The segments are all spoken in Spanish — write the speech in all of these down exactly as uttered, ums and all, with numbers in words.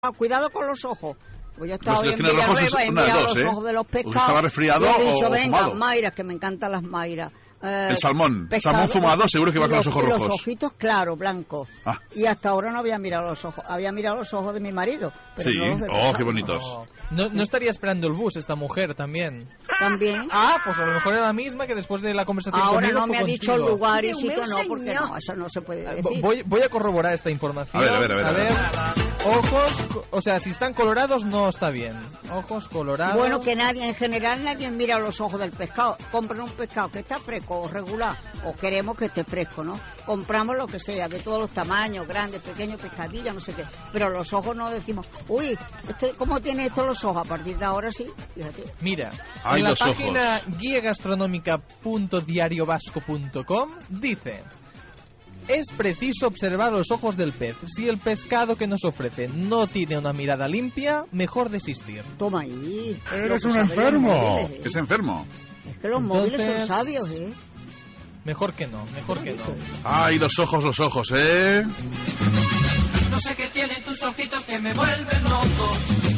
cuidado con los ojos. Pues yo estaba los hoy en Villarrueba, he mirado los ¿eh? ojos de los pescados. ¿Estaba resfriado y he dicho, o venga, fumado? Mayras, que me encantan las Mayras. Eh, el salmón, pescado, salmón fumado, seguro que va con los ojos y rojos. Los ojitos claros, blancos. Ah. Y hasta ahora no había mirado los ojos. Había mirado los ojos de mi marido. Pero Sí, no los de oh, pescado. qué bonitos. Oh. No, no estaría esperando el bus esta mujer también. También. Ah, pues a lo mejor era la misma que después de la conversación Ahora conmigo no me fue ha dicho el contigo. lugar y sitio, no, porque no, eso no se puede decir. Voy, voy a corroborar esta información. A ver, a ver, a ver, a ver. Ojos, co- o sea, si están colorados no está bien. Ojos colorados. Bueno, que nadie, en general, nadie mira los ojos del pescado. Compran un pescado que está fresco o regular, o queremos que esté fresco, ¿no? Compramos lo que sea, de todos los tamaños, grandes, pequeños, pescadillas, no sé qué. Pero los ojos no decimos, uy, este, ¿cómo tiene esto los ojos? A partir de ahora sí, fíjate. Mira, Ay, en la los página ojos. guía gastronómica punto diario vasco punto com dice: es preciso observar los ojos del pez. Si el pescado que nos ofrece no tiene una mirada limpia, mejor desistir. Toma ahí. Eres Lo que un saben los enfermo. móviles, ¿eh? Es enfermo. Es que los móviles son Entonces- sabios, ¿eh? Mejor que no, mejor que no. Ay, los ojos, los ojos, ¿eh? No sé qué tienen tus ojitos que me vuelven loco.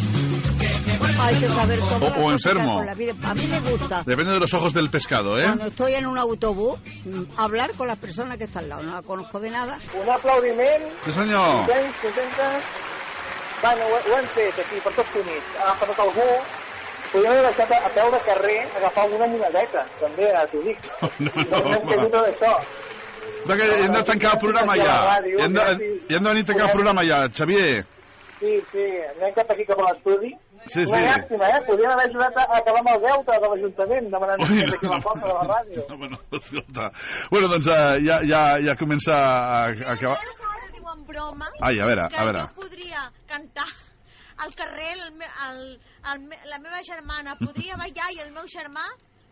Que me vuelven Hay que loco. saber todas O- las o cosas enfermo. con la vida. A mí me gusta. Depende de los ojos del pescado, ¿eh? Cuando estoy en un autobús, mm, hablar con la persona que está al lado. No la conozco de nada. Un aplaudiment, Sí, senyor. contents, contentes. Bueno, ho, ho hem fet aquí per tots units. Ha passat algú, podríem haver baixat a, a peu de carrer, agafar alguna monedeta, també, a t'ho dic. No, no, no hem home. fet tot això. Va, que hem de tancar el programa ja. Hem de, hem de venir a tancar el programa ja, Xavier. Sí, sí, anem cap aquí, cap a l'estudi. Sí, sí. Una llàstima, eh? Podríem haver ajudat a, a acabar amb el deute de l'Ajuntament, demanant Ui, diners aquí a la porta de la ràdio. No, bueno, escolta. Bueno, doncs uh, ja, ja, ja comença a, a acabar... Ara diu en broma Ai, a veure, que a veure. jo podria cantar al carrer, el, me- el, el, me- la meva germana podria ballar i el meu germà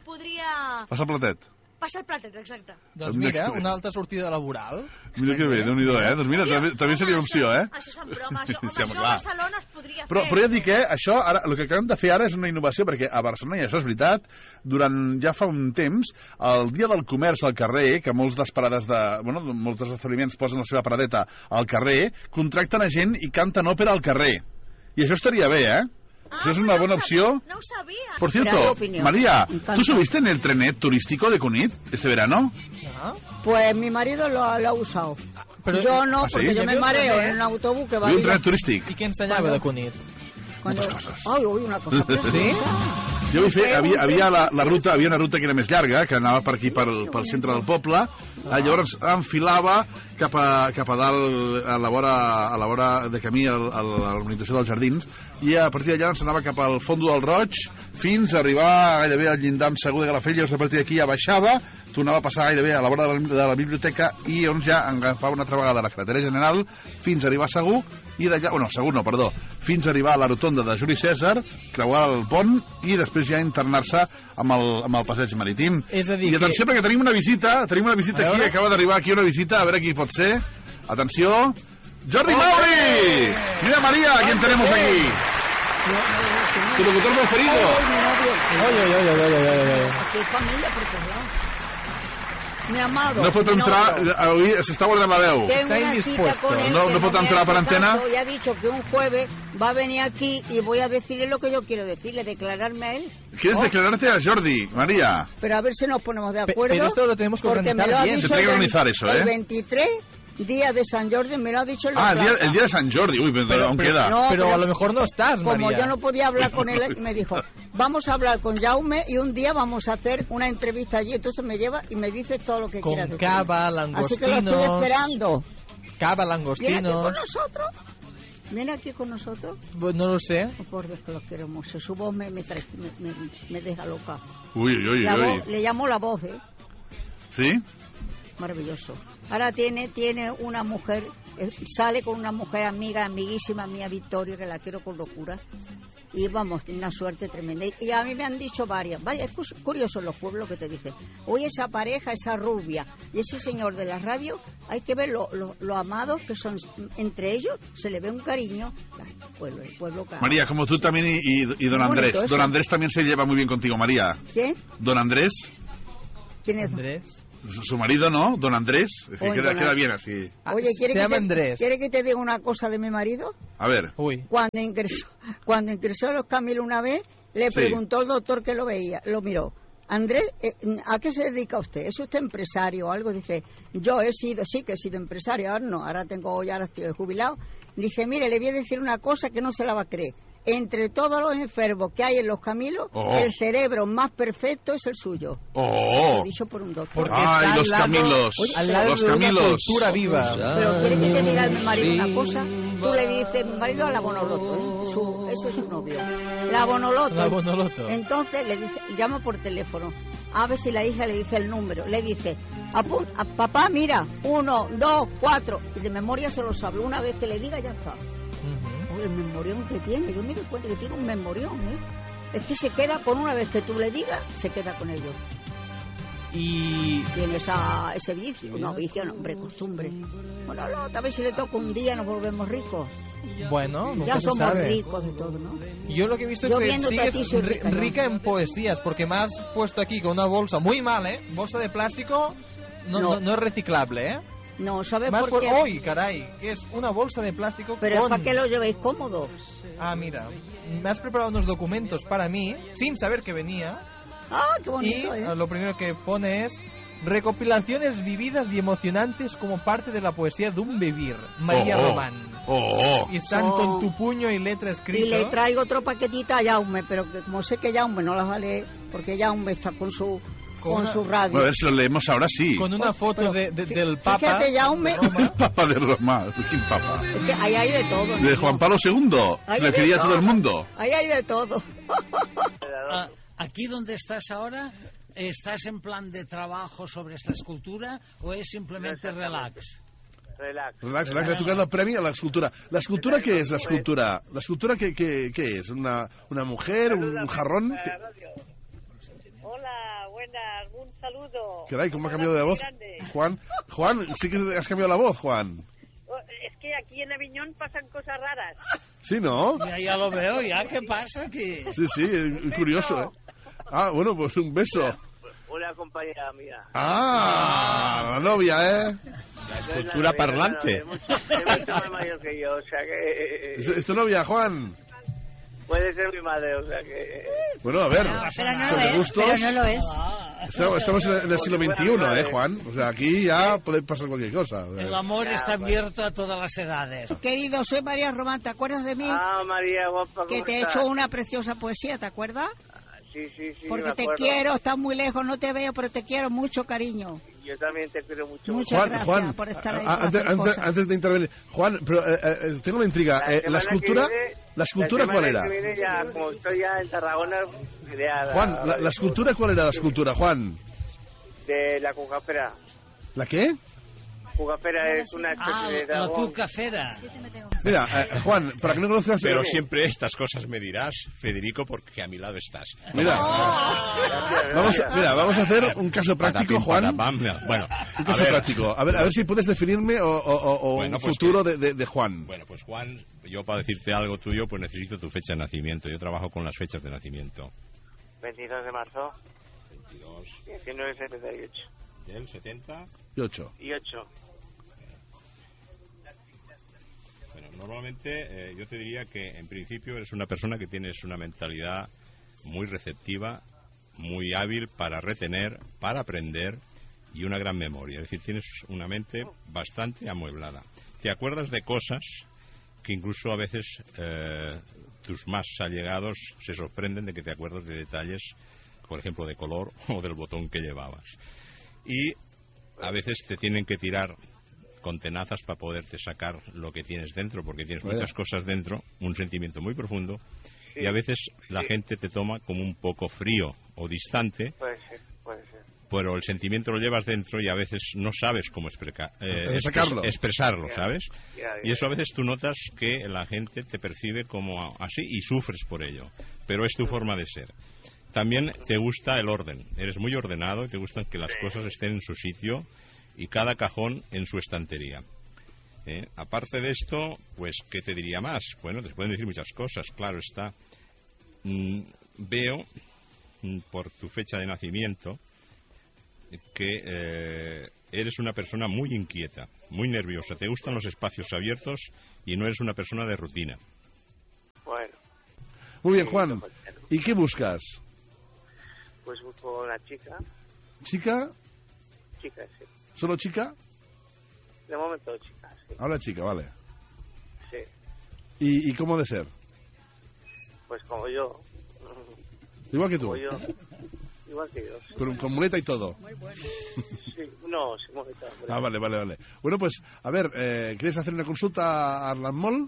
podria Passa el platet. passar el platet, exacte. Doncs mira, una altra sortida laboral. Mira que bé, Déu-n'hi-do, eh? Doncs mira, també, també seria una opció, eh? Això és en broma, això, home, Sí, home, això a clar. Barcelona es podria Però, fer. però ja et dic, eh, això, ara, el que acabem de fer ara és una innovació, perquè a Barcelona, i això és veritat, durant ja fa un temps, el dia del comerç al carrer, que molts dels parades de... Bueno, molts dels establiments posen la seva paradeta al carrer, contracten a gent i canten òpera al carrer. I això estaria bé, eh? Ah, Eso es una no ho buena sabia, opción. No ho sabia. Por Gran cierto, opinión. María, Me encanta. ¿tú subiste en el trenet turístico de Cunit este verano? Ah, Pues mi marido lo, ha- lo ha usado. Pero- yo no, ¿Ah, sí? porque yo ¿Y me había mareo otro, eh? en un autobús que va Había un a trenet turístico. I què ensenyava de Cunit? Cuando... Muchas cosas. Ay, uy, una cosa preciosa. ¿Sí? Jo vull fer, havia, havia la, la ruta, havia una ruta que era més llarga, que anava per aquí, pel, pel centre del poble, ah. llavors enfilava cap a, cap a dalt, a la vora, a la vora de camí, a, a la urbanització dels Jardins, i a partir d'allà ens anava cap al fondo del Roig, fins a arribar gairebé al llindar amb Segur de Calafell, llavors a partir d'aquí ja baixava, tornava a passar gairebé a la vora de la, de la biblioteca, i on ja agafava una altra vegada la carretera general, fins a arribar a Segur, i d'allà, bueno, Segur no, perdó, fins a arribar a la rotonda de Juli Cèsar, creuar el pont, i després ja internar-se amb el, amb el passeig marítim. És a dir I atenció, que- perquè tenim una visita, tenim una visita A aquí, veure. acaba d'arribar aquí una visita, a veure qui pot ser. Atenció, Jordi Mauri! Mira, María, ¿quién tenemos aquí? Tu locutor preferido. Oi, oi, oi, oi, oi, oi, oi. Aquí hay familia por todos lados. Mi amado. No pot mi entrar, novio. avui s'està guardant la veu. Tengo Está una indispuesto. cita con él No- que no puede me entrar hace por antena. caso y ha dicho que un jueves va a venir aquí y voy a decirle lo que yo quiero decirle, declararme a él. ¿Quieres declararte a Jordi, María? Pero a ver si nos ponemos de Pe- acuerdo. pero esto lo tenemos que porque me organizar lo ha bien. dicho Se tiene que el organizar veinte- eso, ¿eh? El veintitrés, día de San Jordi, me lo ha dicho el Ah, el día, Plaza. el día de San Jordi. Uy, pero, Pero- aún pero- queda. no, Pero pero- a lo mejor no estás, Como María. yo no podía hablar con él, me dijo, vamos a hablar con Jaume y un día vamos a hacer una entrevista allí. Entonces me lleva y me dice todo lo que Con quiera decir. cava, Así que lo estoy langostinos. esperando. Cava, ¿Viene aquí con langostinos. nosotros? ¿Viene aquí con nosotros? Pues no lo sé. Oh, por Dios, que lo quiero mucho. Su voz me, me, trae- me, me, me deja loca. Uy, uy, uy, La uy. voz- le llamo la voz, ¿eh? ¿Sí? Maravilloso. Ahora tiene, tiene una mujer, eh, sale con una mujer amiga, amiguísima mía, Victoria, que la quiero con locura. Y vamos, tiene una suerte tremenda. Y, y a mí me han dicho varias, varias, es cus- curioso en los pueblos que te dicen, oye, esa pareja, esa rubia y ese señor de la radio, hay que ver lo, lo, lo amados que son entre ellos, se le ve un cariño. El pueblo, el pueblo que- María, como tú también y, y, y don Muy Andrés. bonito eso. Don Andrés también se lleva muy bien contigo, María. ¿Quién? Don Andrés. ¿Quién es? Andrés. Su marido, ¿no? Don Andrés. Es que Oye, queda, don queda Andrés. bien así. Oye, ¿quiere Se que llama te, Andrés. ¿quiere que te diga una cosa de mi marido? A ver. Uy. Cuando ingresó, cuando ingresó a los Camilos una vez, le Sí. preguntó el doctor que lo veía, lo miró. Andrés, eh, ¿a qué se dedica usted? ¿Es usted empresario o algo? Dice, yo he sido, sí que he sido empresario, ahora no, ahora tengo, ya ahora estoy jubilado. Dice, mire, le voy a decir una cosa que no se la va a creer. Entre todos los enfermos que hay en los Camilos, Oh. el cerebro más perfecto es el suyo. ¡Oh! Lo dicho por un doctor. Porque Ay, está los al lado- Camilos. Oye, al lado Los de una Camilos. cultura viva. Pero quiere que te diga mi marido una cosa. Tú le dices, mi marido a la Bonoloto, ¿eh? Su, ese es su novio. La Bonoloto. La Bonoloto. Entonces le dice, llama por teléfono. A ver si la hija le dice el número. Le dice, "Apun- a, papá, mira, uno, dos, cuatro. Y de memoria se lo sabe. Una vez que le diga, ya está. Ujú. Oye, el memorión que tiene. Yo me doy cuenta que tiene un memorión, ¿eh? Es que se queda con una vez que tú le digas, se queda con ellos. Y Tiene esa, ese vicio. No, vicio, no, hombre, costumbre. Bueno, no, tal vez si le toca un día nos volvemos ricos. bueno, nunca Ya se somos sabe. ricos de todo, ¿no? Yo lo que he visto Yo es que viéndote a ti sigues soy ri- rica, ¿no? rica en poesías, porque me has puesto aquí con una bolsa muy mal, ¿eh? Bolsa de plástico no, No. no, no es reciclable, ¿eh? No, ¿sabes Me has por qué? pu- ¡Uy, caray! Que es una bolsa de plástico Pero es con... para que lo llevéis cómodo. Ah, mira, me has preparado unos documentos para mí, sin saber que venía, Ah, qué y bonito, ¿eh? eh, lo primero que pone es... Recopilaciones vividas y emocionantes como parte de la poesía de un vivir, María Oh, oh. Román. ¡Oh! Y están Oh. con tu puño y letra escrita. Y le traigo otro paquetito a Jaume, pero que como sé que Jaume no las va a leer, porque Jaume está con su Con con una- su radio. Bueno, a ver si lo leemos ahora sí. Con una foto Pero, de, de- fí- del Papa. fíjate, Jaume. de Roma. El Papa de Roma. ¿Quién Papa? Es que ahí hay de todo. De niño. Juan Pablo segundo. Ahí Lo hay de quería todo el mundo. Ahí hay de todo. Ah, aquí donde estás ahora, ¿estás en plan de trabajo sobre esta escultura o es simplemente relax? Relax. Relax, relax, le ha tocado premio a la escultura. ¿La escultura qué es, la escultura? ¿La escultura qué, qué, qué es? ¿Una, una mujer? ¿Un, un jarrón? ¿Qué- Hola, buenas, un saludo. Caray, ¿cómo ha Un cambiado de abrazo voz? muy grande. Juan, Juan, sí que has cambiado la voz, Juan. Oh, Es que aquí en Aviñón pasan cosas raras. Sí, ¿no? Ya, ya lo veo, ya, ¿qué pasa aquí? Sí, sí, es curioso, ¿eh? Ah, bueno, pues un beso. Una compañera mía. Ah, la novia, ¿eh? Escultura parlante. Es mucho, es mucho más mayor que yo, o sea que... ¿Es, es tu novia, Juan? Puede ser mi madre, o sea que... Bueno, a ver, Pero no lo sobre es, gustos. pero no lo es. Estamos, estamos en el siglo veintiuno, ¿eh, Juan? O sea, aquí ya puede pasar cualquier cosa. El amor está abierto a todas las edades. Querido, soy María Román, ¿te acuerdas de mí? Ah, María, guapa, que ¿cómo te he estás? hecho una preciosa poesía, ¿te acuerdas? Sí, sí, sí, Porque me te acuerdo. quiero, estás muy lejos, no te veo, pero te quiero mucho, cariño. Yo también te quiero mucho. Muchas Juan, gracias Juan, por estar ahí a- para antes, hacer antes- cosas. antes de intervenir, Juan, pero eh, eh, tengo una intriga. La Eh, semana ¿La que escultura, viene- la escultura la cuál semana era? que viene ya, como estoy ya en Tarragona, iré a la- Juan, la, la escultura cuál era la escultura, Juan? De la cucafera. ¿La qué? Cucafera es una especie Ah, de la dragón. cucafera. Mira, eh, Juan, para que no conozcas... Pero eh, siempre estas cosas me dirás, Federico, porque a mi lado estás. Mira, Gracias, vamos, a- gracias. mira, vamos a hacer un caso práctico, Patapim, Juan. patapam. Bueno, Un a caso ver, práctico. A ver, a ver si puedes definirme o, o- o- o Bueno, un pues futuro de, de- de Juan. Bueno, pues Juan, yo para decirte algo tuyo, pues necesito tu fecha de nacimiento. Yo trabajo con las fechas de nacimiento. veintidós de marzo, veintidós mil novecientos setenta y ocho. del setenta. Y ocho. Y ocho. Bueno, normalmente eh, yo te diría que en principio eres una persona que tienes una mentalidad muy receptiva, muy hábil para retener, para aprender y una gran memoria. Es decir, tienes una mente bastante amueblada. Te acuerdas de cosas que incluso a veces eh, tus más allegados se sorprenden de que te acuerdas de detalles, por ejemplo, de color o del botón que llevabas. Y a veces te tienen que tirar con tenazas para poderte sacar lo que tienes dentro, porque tienes Vaya. muchas cosas dentro, un sentimiento muy profundo, Sí, y a veces la sí. gente te toma como un poco frío o distante, Puede ser, puede ser. pero el sentimiento lo llevas dentro y a veces no sabes cómo explica- eh, Eh, sacarlo. expres- expresarlo, Ya, ¿sabes? ya, ya. Y eso a veces tú notas que la gente te percibe como así y sufres por ello, pero es tu forma de ser. También te gusta el orden, eres muy ordenado y te gustan que las cosas estén en su sitio y cada cajón en su estantería. ¿Eh? Aparte de esto, pues, ¿qué te diría más? Bueno, te pueden decir muchas cosas, claro está. Mm, veo, mm, por tu fecha de nacimiento, que eh, eres una persona muy inquieta, muy nerviosa. Te gustan los espacios abiertos y no eres una persona de rutina. Bueno. Muy bien, Juan. ¿Y qué buscas? Pues busco una chica. ¿Chica? Chica, sí. ¿Solo chica? De momento chica, sí. Ahora chica, vale. Sí. ¿Y, y cómo de ser? Pues como yo. Igual que tú. Como yo. Igual que yo. Sí. Con, con muleta y todo. Muy bueno. Sí, no, sin muleta. Ah, vale, vale, vale. Bueno, pues, a ver, eh, ¿quieres hacer una consulta a Arlan Moll?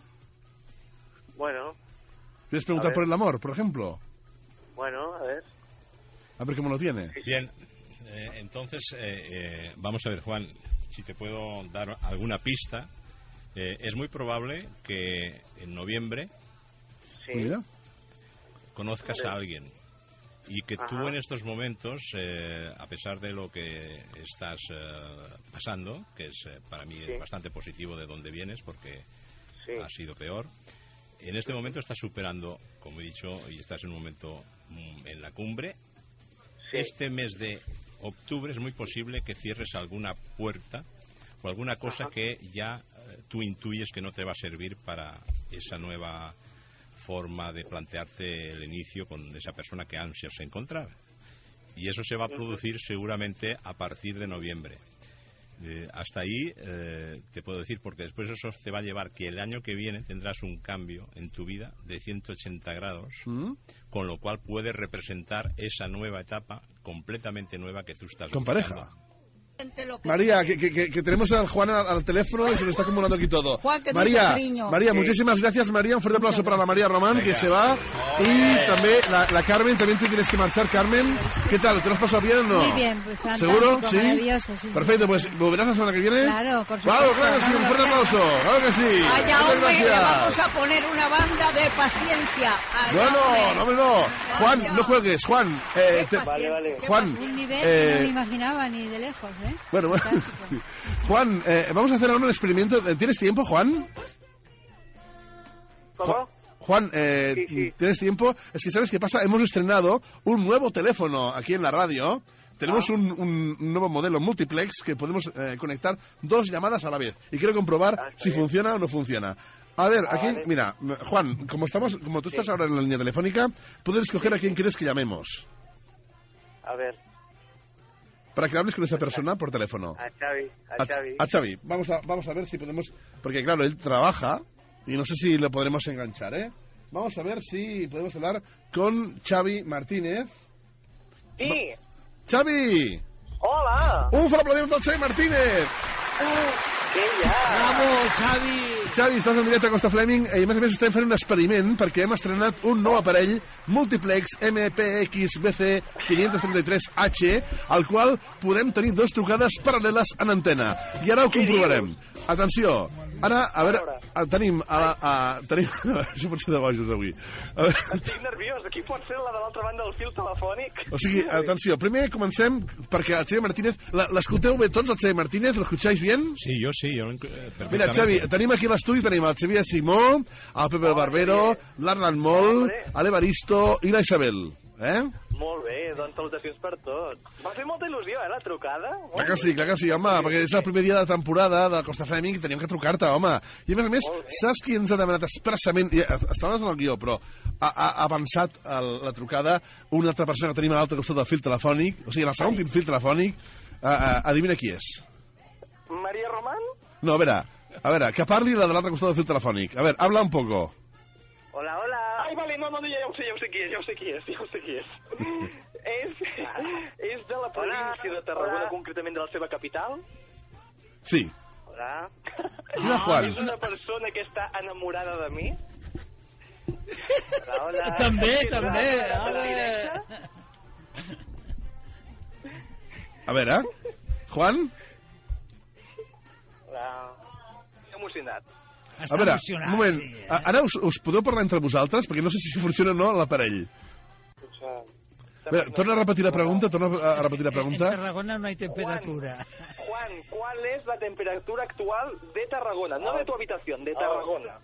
Bueno. ¿Quieres preguntar por el amor, por ejemplo? Bueno, a ver. A ver cómo lo tiene. Bien, eh, entonces, eh, eh, vamos a ver, Juan, si te puedo dar alguna pista. Eh, es muy probable que en noviembre sí. conozcas a alguien y que Ajá. tú en estos momentos, eh, a pesar de lo que estás eh, pasando, que es eh, para mí sí. bastante positivo de dónde vienes porque sí. ha sido peor, en este momento estás superando, como he dicho, y estás en un momento mm, en la cumbre. Sí. Este mes de octubre es muy posible que cierres alguna puerta o alguna cosa Ajá. que ya eh, tú intuyes que no te va a servir para esa nueva forma de plantearte el inicio con esa persona que ansias encontrar. Y eso se va a producir seguramente a partir de noviembre. Eh, hasta ahí eh, te puedo decir, porque después eso te va a llevar que el año que viene tendrás un cambio en tu vida de ciento ochenta grados, ¿Mm? Con lo cual puedes representar esa nueva etapa completamente nueva que tú estás con buscando. Pareja. María, que, que, que tenemos al Juan al, al teléfono y se lo está acumulando aquí todo. Juan, que María, María, sí. muchísimas gracias, María. Un fuerte aplauso para la María Román, Venga. que se va. Y también la, la Carmen, también te tienes que marchar, Carmen. ¿Qué tal? ¿Te lo has pasado bien o no? Muy bien, pues ¿seguro? ¿Sí? Maravilloso, sí. Perfecto, pues ¿volverás la semana que viene? Claro, por supuesto. Claro, claro que sí, un fuerte aplauso. Claro que sí. Allá, hombre, le vamos a poner una banda de paciencia. Allá, no, no, no, no. Juan, Allá. no juegues, Juan. Eh, te, vale, vale. Juan. Un nivel eh, que no me imaginaba ni de lejos, ¿eh? Bueno, bueno. Juan, eh, vamos a hacer ahora un experimento. ¿Tienes tiempo, Juan? ¿Cómo? Juan, eh, sí, sí. ¿tienes tiempo? Es que, ¿sabes qué pasa? Hemos estrenado un nuevo teléfono aquí en la radio. Tenemos ah. un, un nuevo modelo multiplex que podemos eh, conectar dos llamadas a la vez. Y quiero comprobar ah, si bien. funciona o no funciona. A ver, ah, aquí, vale. mira, Juan, como estamos, como tú sí. estás ahora en la línea telefónica, puedes escoger sí. a quién quieres que llamemos. A ver. Para que hables con esa persona por teléfono. A Xavi, a Xavi. A, a Xavi. Vamos a, vamos a ver si podemos... Porque, claro, él trabaja y no sé si lo podremos enganchar, ¿eh? Vamos a ver si podemos hablar con Xavi Martínez. Sí. Va... ¡Xavi! Hola! Un fuerte aplaudimiento al Xavi Martínez! Sí, ja! Bravo, Xavi! Xavi, estàs en directe a Costa Fleming i a més a més estem fent un experiment perquè hem estrenat un nou aparell Multiplex M P X B C cinc trenta tres H al qual podem tenir dues trucades paral·leles en antena. I ara ho comprovarem. Atenció, ara, a veure, a, tenim... A, a, a, tenim això pot ser de bojos avui. A veure. Estic nerviós, aquí pot ser la de l'altra banda del fil telefònic. O sigui, atenció, primer comencem perquè el Xavi Martínez... L'escolteu bé tots, el Xavi Martínez? ¿L'escoltáis bien? Sí, yo sí, yo eh, Mira, Xavi, tenim aquí a l'estudi, tenim el Xavier Simó, el Pepe oh, Barbero, l'Arlan Moll, l'Evaristo i la Isabel. Eh? Molt bé, doncs salutacions per tots. Va fer molta il·lusió, eh, la trucada? Molt clar que sí, clar que sí, home, perquè és el primer dia de temporada de Costa Fleming i teníem que trucar-te, home. I a més a més, saps qui ens ha demanat expressament, ja, estaves en el guió, però ha, ha avançat el, la trucada una altra persona que tenim a l'altre costat del fil telefònic, o sigui, en el segon fil telefònic, uh, uh, adivina qui és. María Román? No, a veure, a veure, que parli la de l'altre costat del fil telefònic. A veure, habla un poco. Hola, hola. Ai, vale, no, no, ja, ja ho sé, ja ho sé qui és, ja ho sé qui és, ja ho sé qui és. és, és de la província hola, de Tarragona, hola. Concretament de la seva capital? Sí. Hola. Hola, Juan. És una persona que està enamorada de mi? Hola, hola. També, també. A veure, Juan? Hola. Emocionat. Està a veure, un moment, sí, eh? Ara us, us podeu parlar entre vosaltres? Perquè no sé si funciona o no l'aparell. A veure, torna a repetir la pregunta, torna a repetir la pregunta. En Tarragona no hay temperatura. Juan, ¿cuál es la temperatura actual de Tarragona? No de tu habitación, de Tarragona.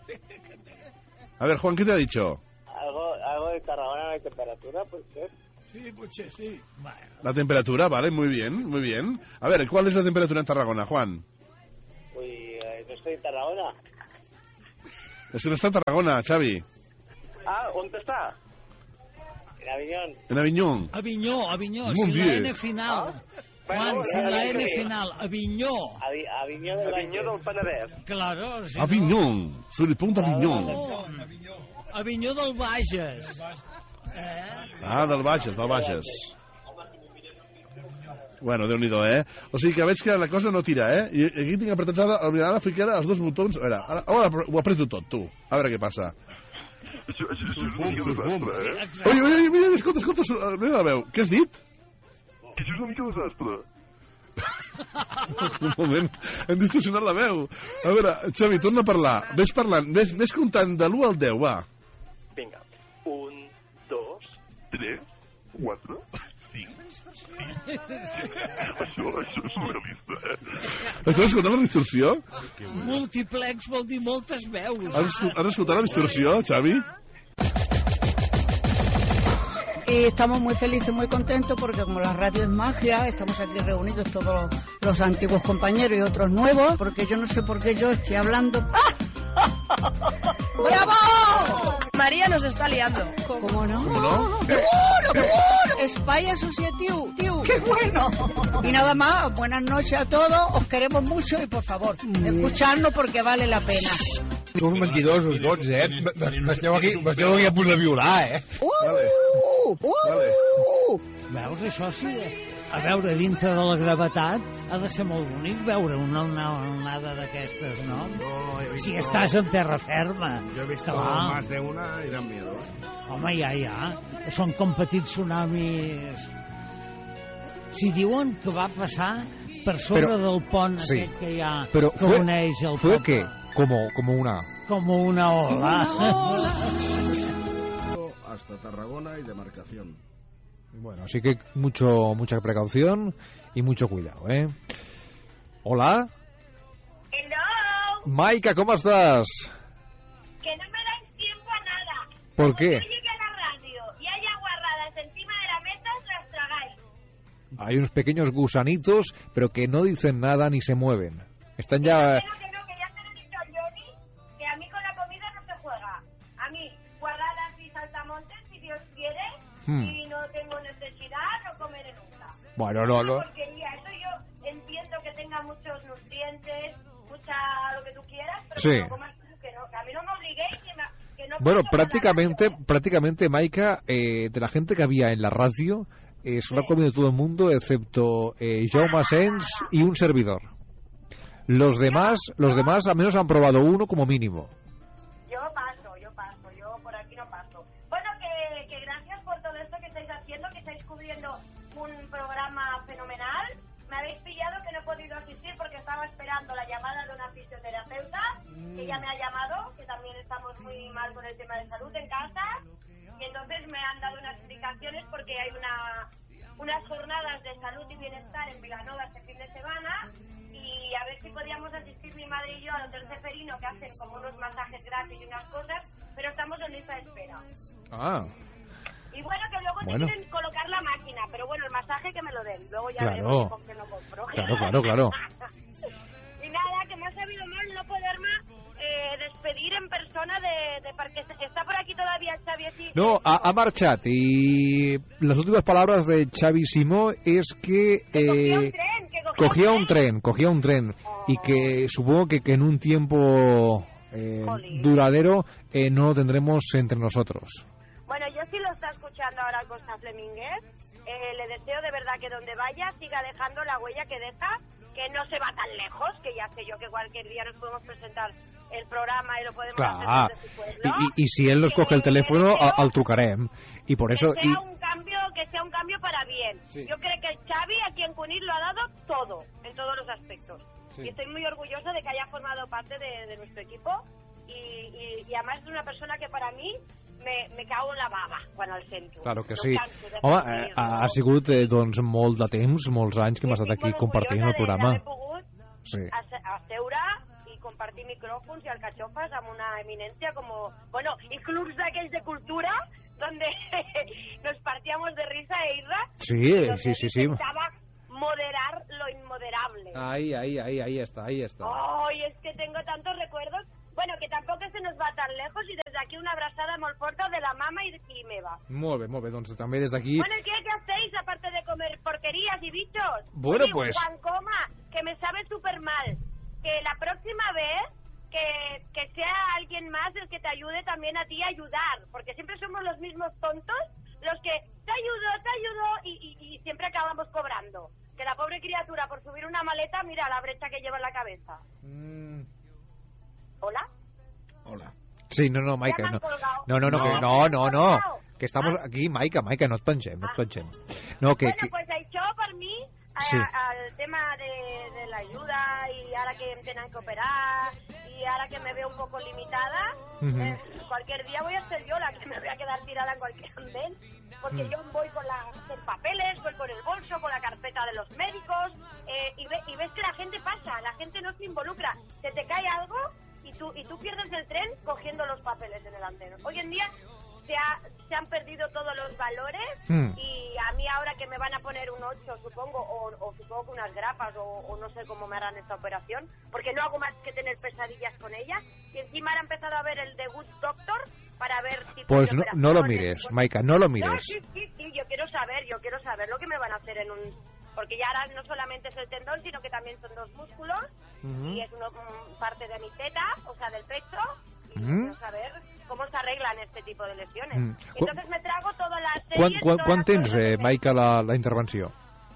A ver, Juan, ¿qué te ha dicho? Algo, algo de Tarragona no hay temperatura, pues ser. Sí, potser sí. La temperatura, vale, muy bien, muy bien. A ver, ¿cuál es la temperatura en Tarragona, Juan? Uy, eh, no estoy en Tarragona. Es que no está en Tarragona, Xavi. Ah, on està? En Aviñón. En Aviñón. Aviñó, Aviñó, Muy sin la bien. N final. Ah. Juan, Bueno, sin la eh, N eh, final. Aviñó. Avi Aviñón del Avinyó del Penedès. Claro, si Aviñón, sur el punt d'Aviñón. no... Aviñó del Bages. Eh? Ah, del Bages, del Bages. Bueno, déu-n'hi-do, eh? O sigui que veig que la cosa no tira, eh? I aquí tinc apretats ara, ara, ara fiquem els dos botons. A veure, ara, ara ho apreto tot, tu. A veure què passa. Això, això, això és un desastre, eh? Ui, ui, ui, mira, escolta, escolta, su- mira la veu. Què has dit? Que això és una mica desastre. Un moment, hem distorsionat la veu. A veure, Xavi, torna a parlar. Ves parlant, ves, ves comptant de l'u al deu, va. Vinga. Un, dos, Tres, quatre, cinc, sis. Això, això és surrealista, eh? Estàs escoltant la distorsió? Multiplex vol dir moltes veus. Has, escol- has escoltat la distorsió, Xavi? Y estamos muy felices, muy contentos porque como la radio es magia, estamos aquí reunidos todos los, los antiguos compañeros y otros nuevos, porque yo no sé por qué yo estoy hablando. ¡Bravo! María nos está liando. ¿Cómo no? ¿Cómo no? ¡Qué bueno, qué bueno! Spy Associative, tío, ¡qué bueno! Y nada más, buenas noches a todos, os queremos mucho y por favor, escuchadnos porque vale la pena. Sou uns mentirosos tots, eh? M'esteu aquí, m'esteu aquí a punt de violar, eh? Vale. Vale. Veus, això sí? A veure, dintre de la gravetat ha de ser molt bonic veure una una onada d'aquestes, no? No, he visto... Si estàs en terra ferma. Yo he visto Clar. más de una y dan miedo. Home, ja, ja. Són com petits tsunamis. Si diuen que va passar per sobre Però- del pont sí. aquest que hi ha, Pero que fue, uneix el ¿fue poble. qué? Como, como una... Com una ola. Hasta Tarragona y demarcación. Bueno, así que mucho, mucha precaución y mucho cuidado, ¿eh? Hola. Hello. Maika, ¿cómo estás? Que no me dais tiempo a nada. ¿Por qué? Cuando llegue a la radio y haya guarradas encima de la mesa, os las tragáis. Hay unos pequeños gusanitos, pero que no dicen nada ni se mueven. Están ya... Que no, que no, que ya se lo he dicho a Johnny, que a mí con la comida no se juega. A mí, guarradas y saltamontes, si Dios quiere, Hmm. y no tengo necesidad, no comeré nunca. Bueno, no, no. Una porquería, eso yo entiendo que tenga muchos nutrientes, mucha lo que tú quieras, pero Sí. que no comas tú, que no, que a mí no me obliguéis, que, me, que no Bueno, puedo prácticamente, prácticamente, Maika, eh, de la gente que había en la radio, eh, se lo ha comido todo el mundo, excepto eh, Jaume Asens y un servidor. Los demás, los demás al menos han probado uno como mínimo. Yo paso, yo paso, yo por aquí no paso. Bueno, que, que gracias por todo esto que estáis haciendo, que estáis cubriendo un programa fenomenal. Me habéis pillado que no he podido asistir porque estaba esperando la llamada de una fisioterapeuta, que ya me ha llamado, que también estamos muy mal con el tema de salud en casa. Y entonces me han dado unas indicaciones porque hay una unas jornadas de salud y bienestar en Vilanova este fin de semana. Y a ver si podíamos asistir mi madre y yo al Hotel Ceferino, que hacen como unos masajes gratis y unas cosas, pero estamos en lista de espera. Ah, Y bueno, que luego Bueno. te quieren colocar la máquina, pero bueno, el masaje que me lo den, luego ya Claro. veremos si compro o no compro. Claro, claro, claro. Y nada, que me ha sabido mal no poderme eh, despedir en persona de, de porque está por aquí todavía Xavi Así. no, ha, ha marchado y las últimas palabras de Xavi Simó es que eh, cogía un tren, cogía un tren y que supongo que, que en un tiempo eh, duradero eh, no lo tendremos entre nosotros. Bueno, yo sí lo está escuchando ahora Costa Flemínguez. Eh, le deseo de verdad que donde vaya siga dejando la huella que deja, que no se va tan lejos, que ya sé yo que cualquier día nos podemos presentar el programa y lo podemos Clar, hacer desde su pueblo. y, y, y si él nos coge el teléfono, a- al trucarem. Y por eso... que y- sea un cambio, que sea un cambio para bien. Sí. Yo creo que el Xavi aquí en Cunit lo ha dado todo, en todos los aspectos. Sí. Y estoy muy orgullosa de que haya formado parte de, de nuestro equipo y, y, y además es una persona que para mí me, me cago en la baba quan el sento. Claro que No sí. canso de Home, sentir-lo. eh, ha, ha sigut eh, doncs, molt de temps, molts anys que hem estat aquí compartint el programa. D'haver pogut Sí. ase- asseure i compartir micròfons i alcachofes amb una eminència como... Bueno, y clubs d'aquells de cultura donde nos partíamos de risa e irra. Sí, sí, sí, sí. Intentaba moderar lo inmoderable. Ahí, ahí, ahí, ahí está, ahí está. Ay, es que tengo tantos recuerdos. Bueno, que tampoco se nos va tan lejos y desde aquí una abrazada molt forta de la mama y, y meva. Molt bé, molt bé, doncs també des d'aquí... Bueno, ¿qué, ¿qué hacéis aparte de comer porquerías y bichos? Bueno, Oye, pues... Juan Coma, que me sabe súper mal. Que la próxima vez que, que sea alguien más el que te ayude también a ti a ayudar. Porque siempre somos los mismos tontos los que te ayudo, te ayudo y, y, y siempre acabamos cobrando. Que la pobre criatura por subir una maleta, mira la brecha que lleva en la cabeza. Mm. ¿Hola? Hola. Sí, no, no, Maica, no. No, no, no, que, no, no, no. Que estamos aquí, Maica, Maica, no et pengem, no et pengem. No, que... Bueno, que... pues això per mi, a, Sí. al tema de, de la ayuda y ahora que em tenen que operar y ahora que me veo un poco limitada, Ujú. eh, cualquier día voy a ser yo la que me voy a quedar tirada en cualquier andén, porque Mm. yo voy con la, con papeles, voy con el bolso, con la carpeta de los médicos, eh, y, ve- y ves que la gente pasa, la gente no se involucra, se te cae algo y tú, y tú pierdes el tren cogiendo los papeles en el andén. Hoy en día se, ha, se han perdido todos los valores Hmm. y a mí ahora que me van a poner un ocho, supongo, o, o supongo que unas grapas, o, o no sé cómo me harán esta operación, porque no hago más que tener pesadillas con ella, y encima ahora he empezado a ver el The Good Doctor para ver tipos Pues de no, no lo operaciones. mires, Bueno, Maica, no lo No, mires. sí, sí, sí, yo quiero saber, yo quiero saber lo que me van a hacer en un... Porque ya ahora no solamente es el tendón, sino que también son dos músculos, Ujú. y es una mm, parte de mi teta, o sea, del pecho, y Ujú. quiero saber cómo se arreglan este tipo de lesiones. Mm. Entonces me trago todas las Quan, series... quan, todas quan las tens, cosas eh, que- Maica, la, la intervenció?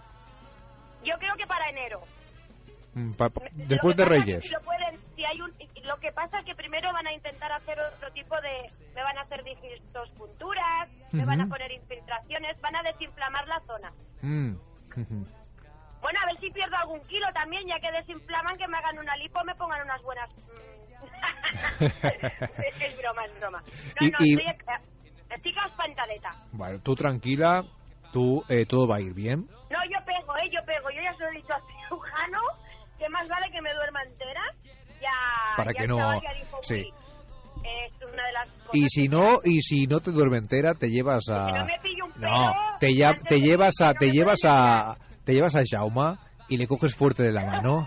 Yo creo que para enero. Mm, pa- pa- Lo Después que de pasa es que Reyes. si lo pueden, si hay un, lo que pasa es que primero van a intentar hacer otro tipo de... Me van a hacer punturas, me van a Ujú. poner infiltraciones, van a desinflamar la zona. Mm. Ujú. Bueno, a ver si pierdo algún kilo también, ya que desinflaman, que me hagan una lipo, me pongan unas buenas... mm. es broma, es broma. No, Y- no, y- estoy, estoy espantaleta. Bueno, tú tranquila, tú, eh, todo va a ir bien. No, yo pego, eh, yo pego. Yo ya se lo he dicho al cirujano, que más vale que me duerma entera. Ya, Para ya que el no- chaval ya dijo, sí. "Uy, es una de las cosas Y si no, y si no te duerme entera, te llevas a... Que no me pillo un No, pedo te, lla- antes te de llevas que a, no te me llevas pueda a, te llevas a Jaume y le coges fuerte de la mano.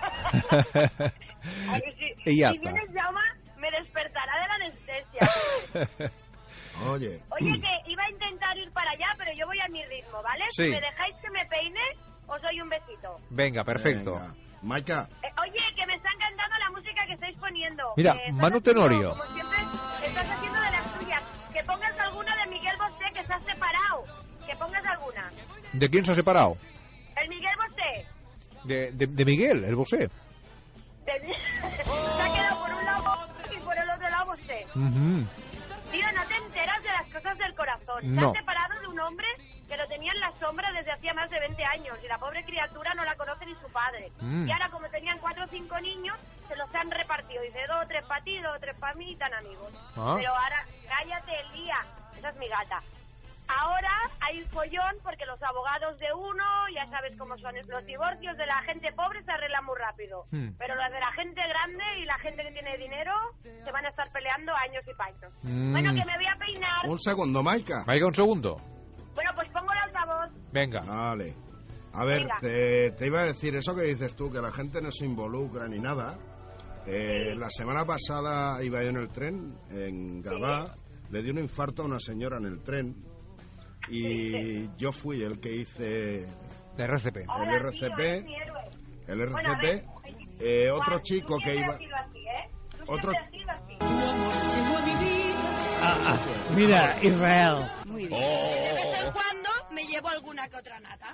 Ay, si, Y ya si está. vienes, Jaume, me despertará de la anestesia. Oye. Oye, que iba a intentar ir para allá, pero yo voy a mi ritmo, ¿vale? Sí. Si me dejáis que me peine, os doy un besito. Venga, perfecto. Venga. Maica, Eh, oye, que me está encantando la música que estáis poniendo. Mira, Que estás Manu haciendo, Tenorio. Como siempre, estás haciendo de las tuyas. Que pongas alguna de Miguel Bosé, que se ha separado. Que pongas alguna. ¿De quién se ha separado? El Miguel Bosé. De, de, de Miguel, el Bosé. De- se ha quedado por un lado y por el otro lado Bosé. Ujú. Tío, no te enteras de las cosas del corazón. Se No. ha separado de un hombre que lo tenía en la sombra desde hacía más de veinte años y la pobre criatura no la conoce ni su padre. Mm. Y ahora, como tenían cuatro o cinco niños, se los han repartido. Dice, dos, tres para ti, dos, tres para mí y tan amigos. Ah. Pero ahora, cállate, Elía. Esa es mi gata. Ahora hay follón porque los abogados de uno, ya sabes cómo son los divorcios de la gente pobre, se arreglan muy rápido. Hmm. Pero los de la gente grande y la gente que tiene dinero se van a estar peleando años y paños. Mm. Bueno, que me voy a peinar. un segundo, Maica. Maica, un segundo. Bueno, pues pongo el altavoz. Venga. Vale. A ver, Venga. te, te iba a decir eso que dices tú, que la gente no se involucra ni nada. Eh, la semana pasada iba yo en el tren, en Gavà, le dio un infarto a una señora en el tren y yo fui el que hice R C P. el R C P, Es mi héroe. el R Bueno, C a P, ver, eh, otro Juan, chico tú que siempre iba... has sido así, ¿eh? Tú Otro- siempre has sido así. Ah, ah, mira, Israel. Muy bien. De vez en cuando me llevo alguna que otra nata.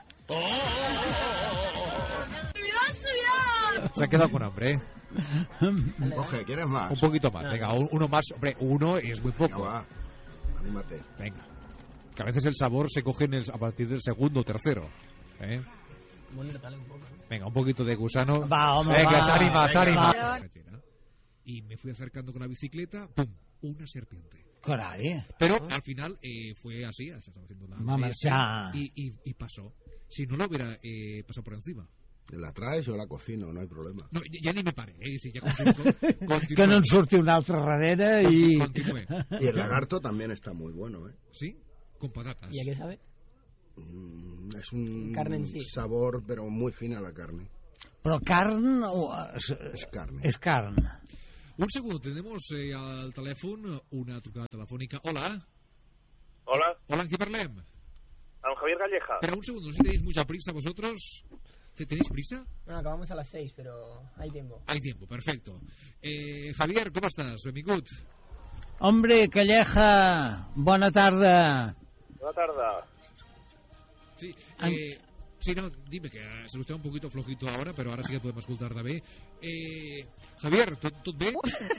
Se ha quedado con hambre, ¿eh? Coge, ¿quieres más? Un poquito más. Venga, un- uno más. Hombre, uno es muy poco. Venga, va. Anímate. Venga. Que a veces el sabor se coge en el- a partir del segundo o tercero. ¿Eh? Venga, un poquito de gusano. Va, home, Venga, va. se anima, se Venga, anima. va. Y me fui acercando con la bicicleta, ¡pum! Una serpiente. Caray. Pero al final eh, fue así, estaba haciendo la Va derecha marxar. y, y, y pasó. Si no, no hubiera eh, pasado por encima. La traes, yo la cocino, no hay problema. No, ja ni me pare, eh? Si ja continuo, continuo. Que no en surti un altre darrere y... Continúe. Y el lagarto también está muy bueno, ¿eh? ¿Sí? Con patatas. ¿Y a qué sabe? Mm, es un Carne en sí. sabor, pero muy fina la carne. Però carn o... És, és carn. És carn. Un segundo, tenemos eh, al teléfono una trucada telefónica. Hola. Hola. Hola, ¿en qué parlem? Amb Javier Galleja. Espera un segundo, no sé si tenéis mucha prisa vosotros. ¿Tenéis prisa? Bueno, acabamos a las seis, pero hay tiempo. Hay tiempo, perfecto. Eh, Javier, ¿cómo estás? Benvingut. Hombre, Calleja, bona tarda. Bona tarda. Sí, eh, sí, no, dime que se usted un poquito flojito ahora, pero ahora sí que podemos escoltar també. Eh, Javier, ¿tot, tot bé?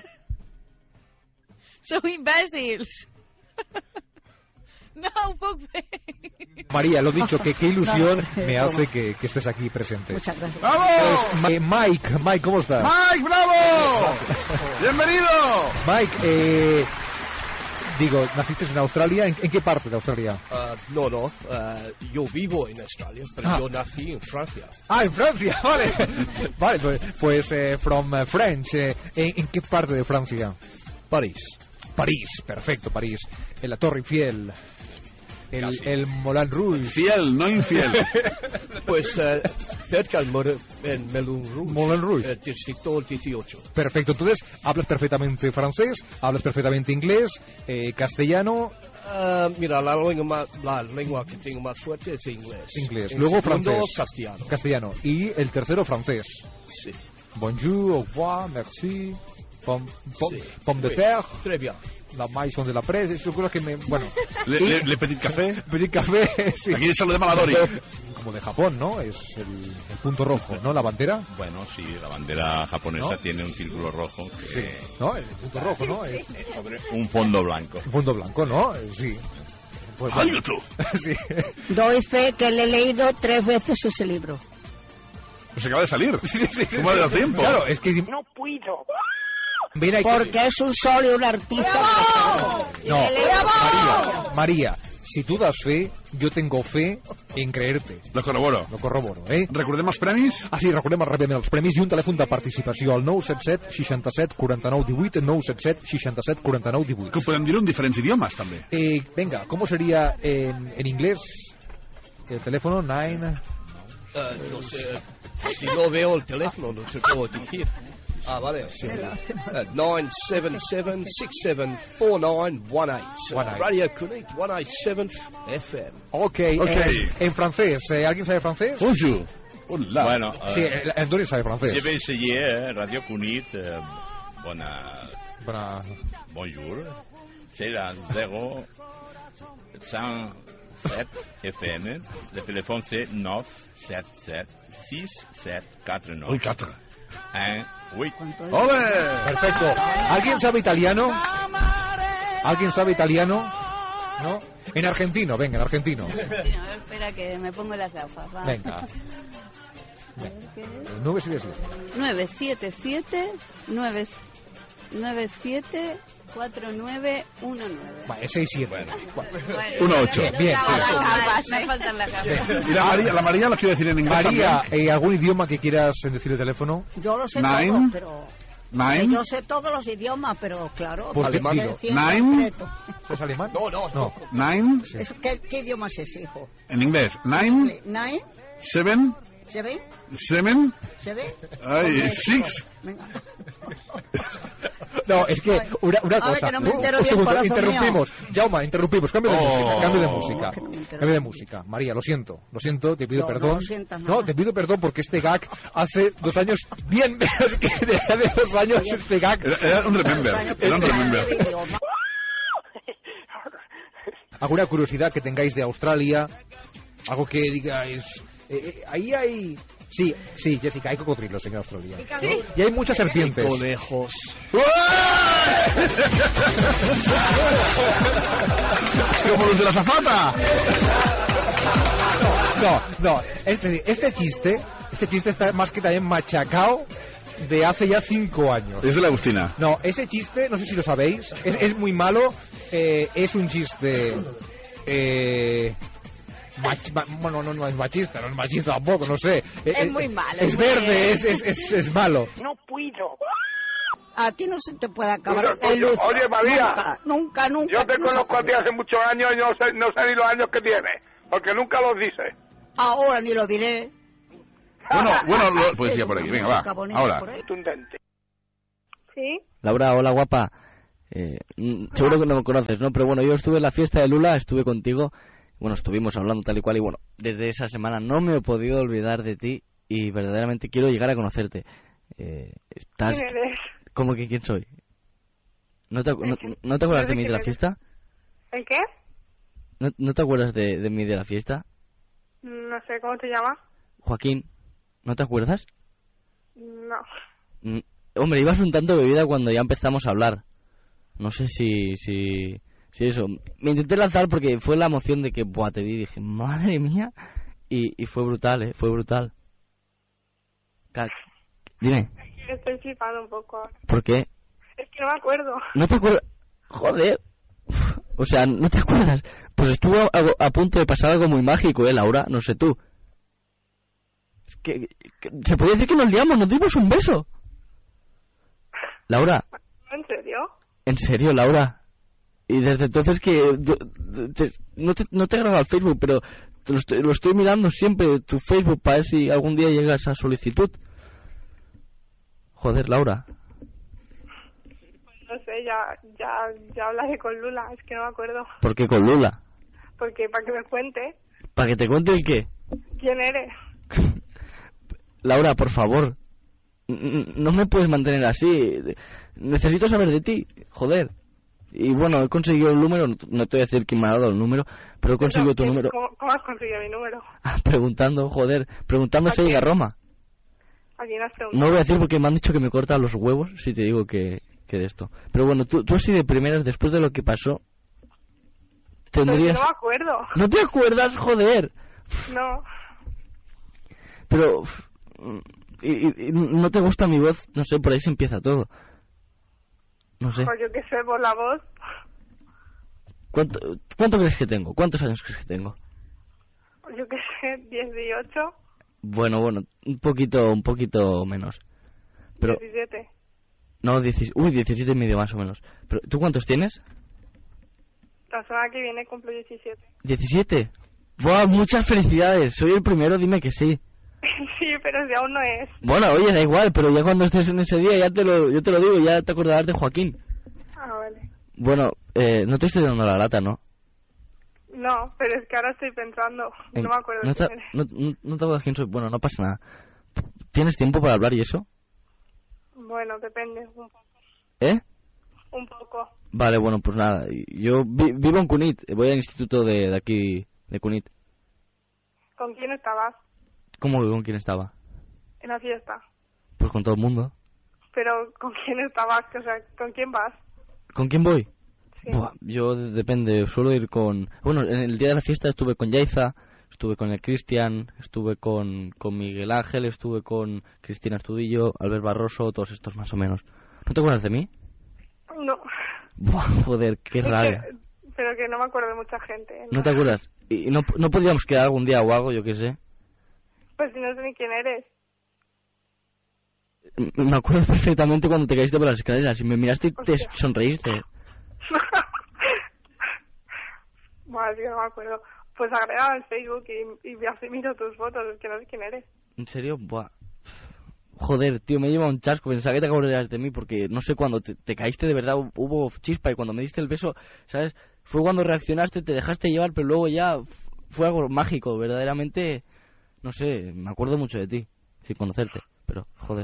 Sou imbècils. No, ho puc fer. María, lo dicho, que qué ilusión me hace que, que estés aquí presente. Muchas gracias. ¡Vamos! Pues, eh, Mike, Mike, ¿cómo estás? ¡Mike, bravo! ¡Bienvenido! Mike, eh, digo, naciste en Australia. ¿En, en qué parte de Australia? Uh, no, no, uh, yo vivo en Australia, pero Ah. yo nací en Francia. Ah, en Francia, vale. Vale, pues, pues eh, from uh, French, eh, ¿en, ¿en qué parte de Francia? París. París, perfecto, París. En la Torre Eiffel. El, Casi. el Moulin Rouge. Fiel, no infiel. Pues uh, cerca en, Mor en Moulin Rouge. Moulin Rouge. Eh, distrito dieciocho. Perfecto, entonces hablas perfectamente francés, hablas perfectamente inglés, eh, castellano. Uh, mira, la lengua, la lengua que tengo más fuerte es inglés. Inglés, En luego segundo, francés. castellano. Castellano. Y el tercero francés. Sí. Bonjour, au revoir, merci. Pom, pom, Sí. pomme de Oui, terre. Très bien. La maison de la presse, eso cosas que me... Bueno. Le, le, le petit café. Petit café, sí. Aquí saludemos a la Dori. Como de Japón, ¿no? Es el, el punto rojo, ¿no? La bandera. Bueno, sí, la bandera japonesa ¿No? tiene un círculo rojo. Que, Sí. ¿No? El punto rojo, ¿no? Es sobre un fondo blanco. un fondo blanco, ¿no? Eh, Sí. Pues, ¡Ay, bueno. tú! Sí. Doy fe que le he leído tres veces ese libro. Pues acaba de salir. Sí, sí, sí. ¿Cómo ha dado tiempo? Claro, es que... No puedo. Mira, hay que- Porque es un sol y un artista. No, Le he leído- María, María, si tú das fe, yo tengo fe en creerte. Lo corroboro. Lo corroboro, eh? Recordem els premis? Ah, sí, recordem ràpidament els premis i un telèfon de participació al nou set set seixanta-set quaranta-nou divuit, nou set set seixanta-set quaranta-nou divuit. Que ho podem dir en diferents idiomes, també. Eh, venga, ¿cómo sería en, en inglés el teléfono? Nine... Uh, no sé, si no veo el teléfono, no sé cómo decir. Ah, vale. Uh, nine seven seven, six seven four nine one eight. One eight. Radio Connect one eighty-seven F M. Ok, Ok. eh, en francés. eh, ¿Alguien sabe francés? Bonjour. Hola. Bueno, Sí, eh, el- Antonio sabe francés. je vais essayer eh, Radio Cunit. Eh, bona, Para... bonjour. C'est la zéro cent sept F M. Le téléphone c'est neuf sept sept six sept quatre neuf. Ui, quatre. Un, oui. ¡Ole! Perfecto. ¿Alguien sabe italiano? ¿Alguien sabe italiano? ¿No? En argentino, venga, en argentino. Espera que me pongo las gafas. va. Venga. nueve siete siete. nueve siete siete nueve nueve siete cuatro nueve uno nueve. Vale, seis siete. uno ocho. Bien, Me faltan las gafas. Y la María, la María lo quiero decir en inglés María, también. eh, ¿algún idioma que quieras decir el teléfono? Yo lo sé Nine. todo, pero... Nine. Yo sé todos los idiomas, pero claro... Pues porque dilo. es ciencia Nine. secreto. ¿Es alemán? No, no, No. Nine. Eso, ¿qué, ¿Qué idioma es ese, hijo? En inglés. Nine. Nine, Seven. ¿se ve? Seven. ¿Se ve? Ay, Ok. six. Venga. No, es que una, una A ver, cosa. que no me Un- entero un bien, segundo, corazón interrumpimos. Jaume, interrumpimos. Cambio de Oh. música, cambio de música. Que no me entero Cambio de bien. música. María, lo siento. Lo siento, te pido No, no perdón. lo sientas No, nada. te pido perdón porque este gag hace dos años, bien menos que de hace dos años este gag. Era, era un remember. Era un remember. ¿Alguna curiosidad que tengáis de Australia? Algo que digáis... eh, eh, ahí hay... Sí, sí, Jessica, hay cocodrilos en Australia. Sí. Y hay muchas serpientes. Conejos. Como los de la zafata. No, no, este, este chiste, este chiste está más que también machacado de hace ya cinco años. Es de la Agustina. No, ese chiste, no sé si lo sabéis, es, es muy malo, eh, es un chiste... Eh, mach- ma- bueno, no, no es machista, no es machista tampoco, no sé. Es muy malo, Es es muy- verde, es, es, es, es malo. No puedo. A ti no se te puede acabar Oye, el luz. oye, María. Nunca, nunca, nunca. Yo te no se conozco a ti hace muchos años y no sé, no sé ni los años que tienes, porque nunca los dices. Ahora ni lo diré. Bueno, bueno, lo, pues ya por aquí, venga, va. Ahora. ¿Sí? Laura, hola guapa. Eh, mm, seguro que no me conoces, ¿no? Pero bueno, yo estuve en la fiesta de Lula, estuve contigo. Bueno, estuvimos hablando tal y cual y bueno, desde esa semana no me he podido olvidar de ti y verdaderamente quiero llegar a conocerte. Eh, estás... ¿Quién eres? ¿Cómo que quién soy? ¿No te, no, ¿no te acuerdas de mí de la fiesta? ¿El qué? ¿No, no te acuerdas de, de mí de la fiesta? No sé, ¿cómo te llamas? Joaquín, ¿no te acuerdas? No. Mm, Hombre, ibas un tanto bebida cuando ya empezamos a hablar. No sé si, si, si eso. Me intenté lanzar porque fue la emoción de que, buah, te vi y dije, madre mía. Y, y fue brutal, ¿eh? Fue brutal. Ca- Dime, Estoy flipando un poco ahora. ¿por qué? Es que no me acuerdo. ¿No te acuerdas? Joder. O sea, ¿no te acuerdas? Pues estuvo a, a punto de pasar algo muy mágico, ¿eh, Laura? No sé tú. Es que, que- se podría decir que nos liamos, nos dimos un beso. Laura, ¿En serio? en serio, Laura. Y desde entonces que... yo- te- no, te, no te he grabado al Facebook, pero te lo, estoy, lo estoy mirando siempre, tu Facebook, para ver si algún día llega esa solicitud. Joder, Laura. No sé, ya, ya, ya hablaré con Lula, es que no me acuerdo. ¿Por qué con Lula? Porque para que me cuente ¿Para que te cuente el qué? quién eres. Laura, por favor. N- n- No me puedes mantener así. Necesito saber de ti. Joder. Y bueno, he conseguido el número. No te voy a decir quién me ha dado el número, pero he conseguido tu ¿Quién- número. ¿Cómo, cómo has conseguido mi número? Preguntando, joder. Preguntando si llega a Roma. ¿A quién has preguntado? No lo voy a decir porque me han dicho que me cortan los huevos si te digo que, que de esto. Pero bueno, tú, tú así de primeras, después de lo que pasó, Pero tendrías... no me acuerdo. ¿No te acuerdas? Joder. No. Pero... Y, y- y no te gusta mi voz, no sé, por ahí se empieza todo. No sé. Pues yo qué sé, por la voz. ¿Cuánto, ¿Cuánto crees que tengo? ¿Cuántos años crees que tengo? Yo qué sé, dieciocho, Bueno, bueno, un poquito, un poquito menos. Pero, diecisiete. no, diecisiete, uy, diecisiete y medio más o menos. Pero, ¿tú cuántos tienes? La semana que viene cumplo diecisiete. ¿diecisiete? ¡Buah, muchas felicidades! Soy el primero, dime que sí. Sí, pero si aún no es. Bueno, oye, da igual, pero ya cuando estés en ese día, ya te lo, yo te lo digo, ya te acordarás de Joaquín. Ah, vale. Bueno, eh, no te estoy dando la lata, ¿no? No, pero es que ahora estoy pensando. En- No me acuerdo no, quién está- eres. no, no- no te acuerdas quién soy. Bueno, no pasa nada. ¿Tienes tiempo para hablar y eso? Bueno, depende, un poco. ¿Eh? Un poco. Vale, bueno, pues nada. Yo vi- vivo en Cunit, voy al instituto de, de aquí, de Cunit. ¿Con quién estabas ¿Cómo que con quién estaba? en la fiesta? Pues con todo el mundo. Pero ¿con quién estabas? O sea, ¿con quién vas? ¿Con quién voy? Sí. Buah, yo de- depende, suelo ir con... Bueno, en el día de la fiesta estuve con Yaiza, estuve con el Cristian, estuve con, con Miguel Ángel, estuve con Cristina Estudillo, Albert Barroso, todos estos más o menos. ¿No te acuerdas de mí? No. Buah, joder, qué Es que- rabia. pero que no me acuerdo de mucha gente. ¿eh? ¿No te acuerdas? ¿Y no, no podríamos quedar algún día o algo, yo qué sé? Pues si no sé ni quién eres. M- Me acuerdo perfectamente cuando te caíste por las escaleras y me miraste y te sonreíste. Bueno, es que no me acuerdo. Pues agrégame al Facebook y, y así miro tus fotos, es que no sé quién eres. ¿En serio? Buah. Joder, tío, me lleva un chasco. Pensaba que te acordarías de mí porque no sé, cuando te, te caíste de verdad hu- hubo chispa y cuando me diste el beso, ¿sabes? Fue cuando reaccionaste, te dejaste llevar, pero luego ya f- fue algo mágico. Verdaderamente, no sé, me acuerdo mucho de ti, sin conocerte, pero joder.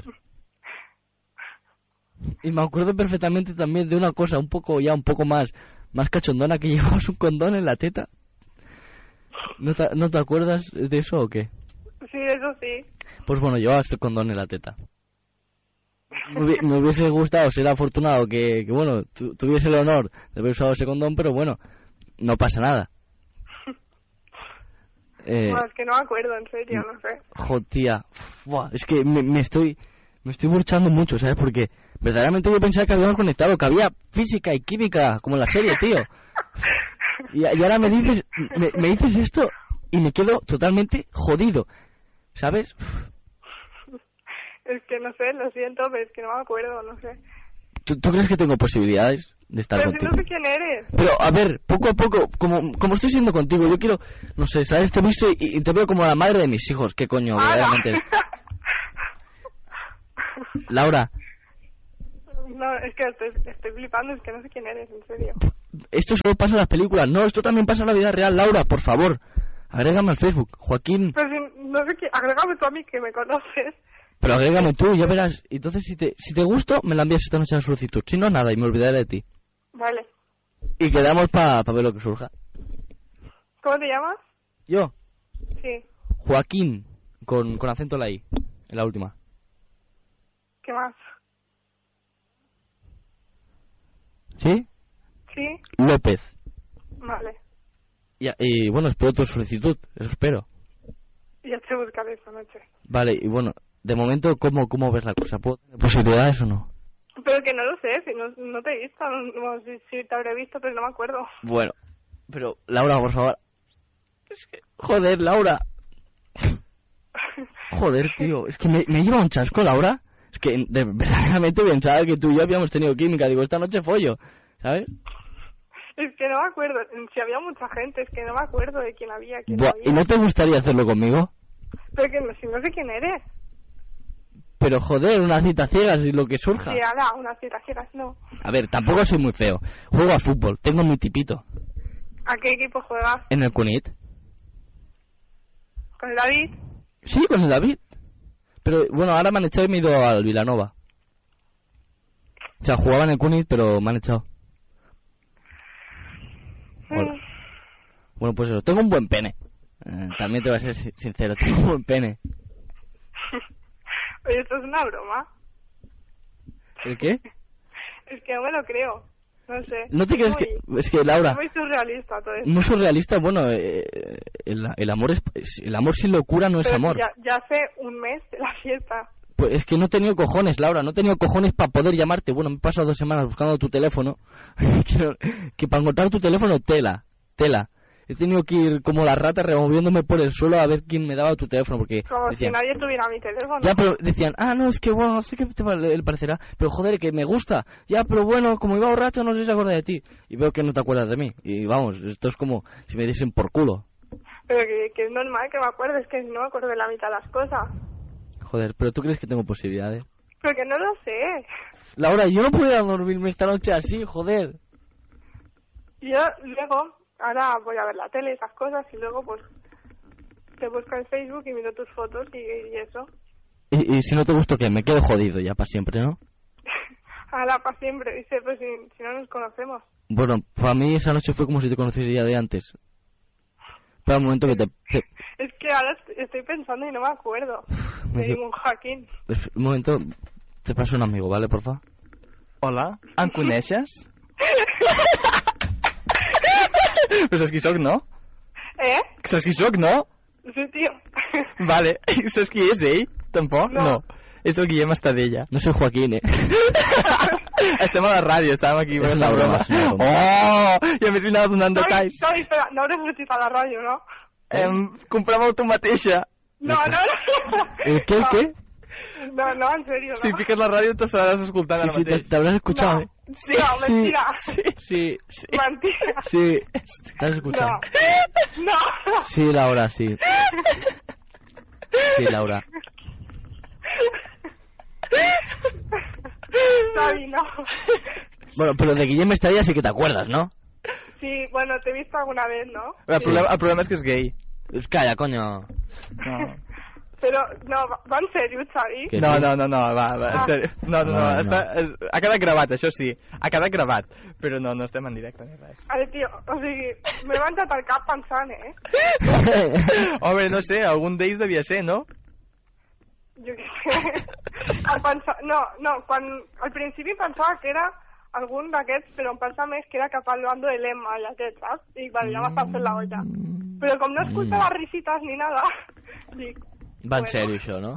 Y me acuerdo perfectamente también de una cosa un poco, ya un poco más, más cachondona, que llevabas un condón en la teta. ¿No te, ¿No te acuerdas de eso o qué? Sí, eso sí. Pues bueno, llevabas el condón en la teta. Me, hubi- me hubiese gustado ser afortunado que, que bueno, tu- tuviese el honor de haber usado ese condón, pero bueno, no pasa nada. Eh, Bueno, es que no me acuerdo, en serio, no sé. jo, tía, buah, es que me, me estoy me estoy burchando mucho, ¿sabes? Porque verdaderamente yo pensaba que habíamos conectado, que había física y química, como en la serie, tío. Y, y ahora me dices, me, me dices esto y me quedo totalmente jodido, ¿sabes? Es que no sé, lo siento, pero es que no me acuerdo, no sé. ¿Tú, tú crees que tengo posibilidades de estar Pero si contigo? no sé quién eres. Pero, a ver, poco a poco, como, como estoy siendo contigo, yo quiero, no sé, ¿sabes? Te he visto y, y te veo como la madre de mis hijos. ¿Qué coño? Verdaderamente. Laura, No, es que estoy, estoy flipando, es que no sé quién eres, en serio. esto solo pasa en las películas. No, esto también pasa en la vida real. Laura, por favor, agrégame al Facebook. Joaquín, Pero si no sé quién, agrégame tú a mí que me conoces. pero agrégame tú, ya verás. Entonces, si te, si te gusto, me la envías esta noche a la solicitud. Si no, nada, y me olvidaré de ti. Vale. Y quedamos para pa ver lo que surja. ¿Cómo te llamas? Yo, Sí. Joaquín, con, con acento en la I, en la última. ¿Qué más? ¿Sí? Sí. López. Vale. Y, y bueno, espero tu solicitud, eso espero. Ya te buscaré esta noche. Vale, y bueno, de momento, ¿cómo, cómo ves la cosa? ¿Puedo tener posibilidades o no? Pero que no lo sé, si no, no te he visto, no, no, si, si te habré visto, pero no me acuerdo. Bueno, pero Laura, por favor. Es que, joder, Laura. Joder, tío, es que me, me lleva un chasco, Laura. Es que de, verdaderamente pensaba que tú y yo habíamos tenido química. Digo, esta noche follo, ¿sabes? Es que no me acuerdo, si había mucha gente, es que no me acuerdo de quién había, quién Buah, había. ¿y no te gustaría hacerlo conmigo? Pero que no, si no sé quién eres. Pero joder, una cita ciegas y lo que surja. Sí, ala, unas citas ciegas, no. A ver, tampoco soy muy feo. Juego a fútbol, tengo mi tipito. ¿A qué equipo juegas? ¿En el Cunit? ¿Con el David? Sí, con el David. Pero bueno, ahora me han echado y me he ido al Vilanova. O sea, jugaba en el Cunit, pero me han echado. Bueno, bueno, pues eso, tengo un buen pene. Eh, también te voy a ser si- sincero, tengo un buen pene. Oye, esto es una broma. ¿El qué? Es que no me lo creo. No sé. ¿No te Es crees muy- que...? Es que, Laura, Es muy surrealista todo esto. muy surrealista, bueno, eh, el, el amor es... El amor sin locura no es Pero amor. Ya, ya hace un mes de la fiesta. Pues es que no he tenido cojones, Laura, no he tenido cojones para poder llamarte. Bueno, me he pasado dos semanas buscando tu teléfono. que, que para encontrar tu teléfono, tela, tela. He tenido que ir como la rata removiéndome por el suelo a ver quién me daba tu teléfono, porque Como decían, si nadie tuviera mi teléfono. ya, pero decían, ah, no, es que bueno, no sé qué te le parecerá, pero joder, que me gusta. Ya, pero bueno, como iba borracho, no sé si se acuerda de ti. Y veo que no te acuerdas de mí. Y vamos, esto es como si me diesen por culo. Pero que, que es normal que me acuerdes, que no me acuerdo de la mitad de las cosas. Joder, pero ¿tú crees que tengo posibilidades? Pero que no lo sé. Laura, yo no pudiera dormirme esta noche así, joder. Yo luego, ahora voy a ver la tele, esas cosas, y luego pues te busco en Facebook y miro tus fotos y, y eso. Y, y si no te gusto, ¿qué? Me quedo jodido ya para siempre, ¿no? Ahora para siempre, dice, pues si, si no nos conocemos. Bueno, para mí esa noche fue como si te conociera de antes. Pero un momento que te... te- Es que ahora est- estoy pensando y no me acuerdo. Me De dice- ningún Joaquín. es- un momento, te paso un amigo, ¿vale, porfa? Hola, em coneixes? Però saps qui sóc, no? Eh? Saps qui sóc, no? Sí, tío. Vale, saps qui és ell? Tampoc? No. És el Guillem Estadella. No soy Joaquín, eh. Estem a la ràdio, estàvem aquí És fent una la broma. broma, és una broma. Oh! I a més li anava donant Xavi, detalls. Xavi, espera, no hauré sortit a la ràdio, no? Em, compra'm tu mateixa. No, no, no. ¿El qué, el qué? No, no, en serio, no. Si fiques la ràdio t'estaràs escoltant Sí, ara sí, te, mateix. te habrás escuchado, No. ¿eh? Sí, no, mentira. Sí, sí, Mentira. sí. ¿Te has escuchado? No. No. Sí, Laura, sí. Sí, Laura. Xavi, no. Bueno, pero de Guillem Estadilla sí que te acuerdas, ¿no? Sí, bueno, te he visto alguna vez, ¿no? El, problema, el problema és que és gay. Pues calla, coño. No. Pero, no, va, va en serio, Xavi. Que No, sí. no, no, no, va, va, en Ah. sèrio. No, no, no, No, no. està, és, ha quedat gravat, això sí. Ha quedat gravat, però no, no estem en directe ni res. Ai, tio, o sigui, m'he menjat el cap pensant, eh? Home, no sé, algun d'ells devia ser, no? Jo què sé. Em pensa... No, no, quan al principi pensava que era algun d'aquests, però em pensava més que era cap al bando de l'Emma i aquest, saps? I bueno, ja m'estava fent la olla. Però com no escoltava risitas ni nada, dic... Va en Bueno. serio això, no?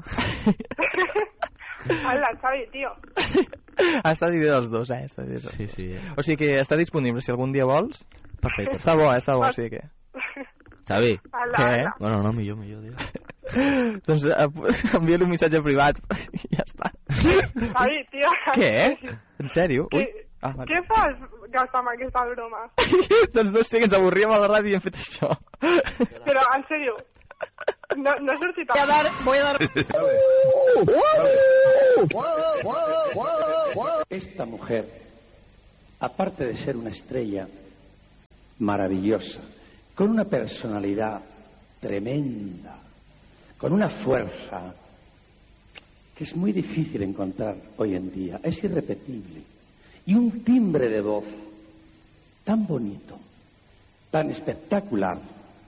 Hola, Xavi, tio. Ha estat idea dels dos, eh? Està idea dels dos. Sí, sí. O sigui que està disponible, si algun dia vols. Perfecte. Està bo, eh? Està bo, o sigui que... Xavi. Hola, Què? hola. Bueno, no, millor, millor, digue. Doncs eh, envia-li un missatge privat i ja està. Javi, tio. Què? En sèrio? Ui. Ah, vale. Què fas gastar amb aquesta broma? Doncs no sé, que ens avorríem a la ràdio i hem fet això. Però, en sèrio, no, no he sortit a... Voy a dar... Voy a dar... Esta mujer, aparte de ser una estrella maravillosa, con una personalidad tremenda, con una fuerza que es muy difícil encontrar hoy en día, es irrepetible, y un timbre de voz tan bonito, tan espectacular.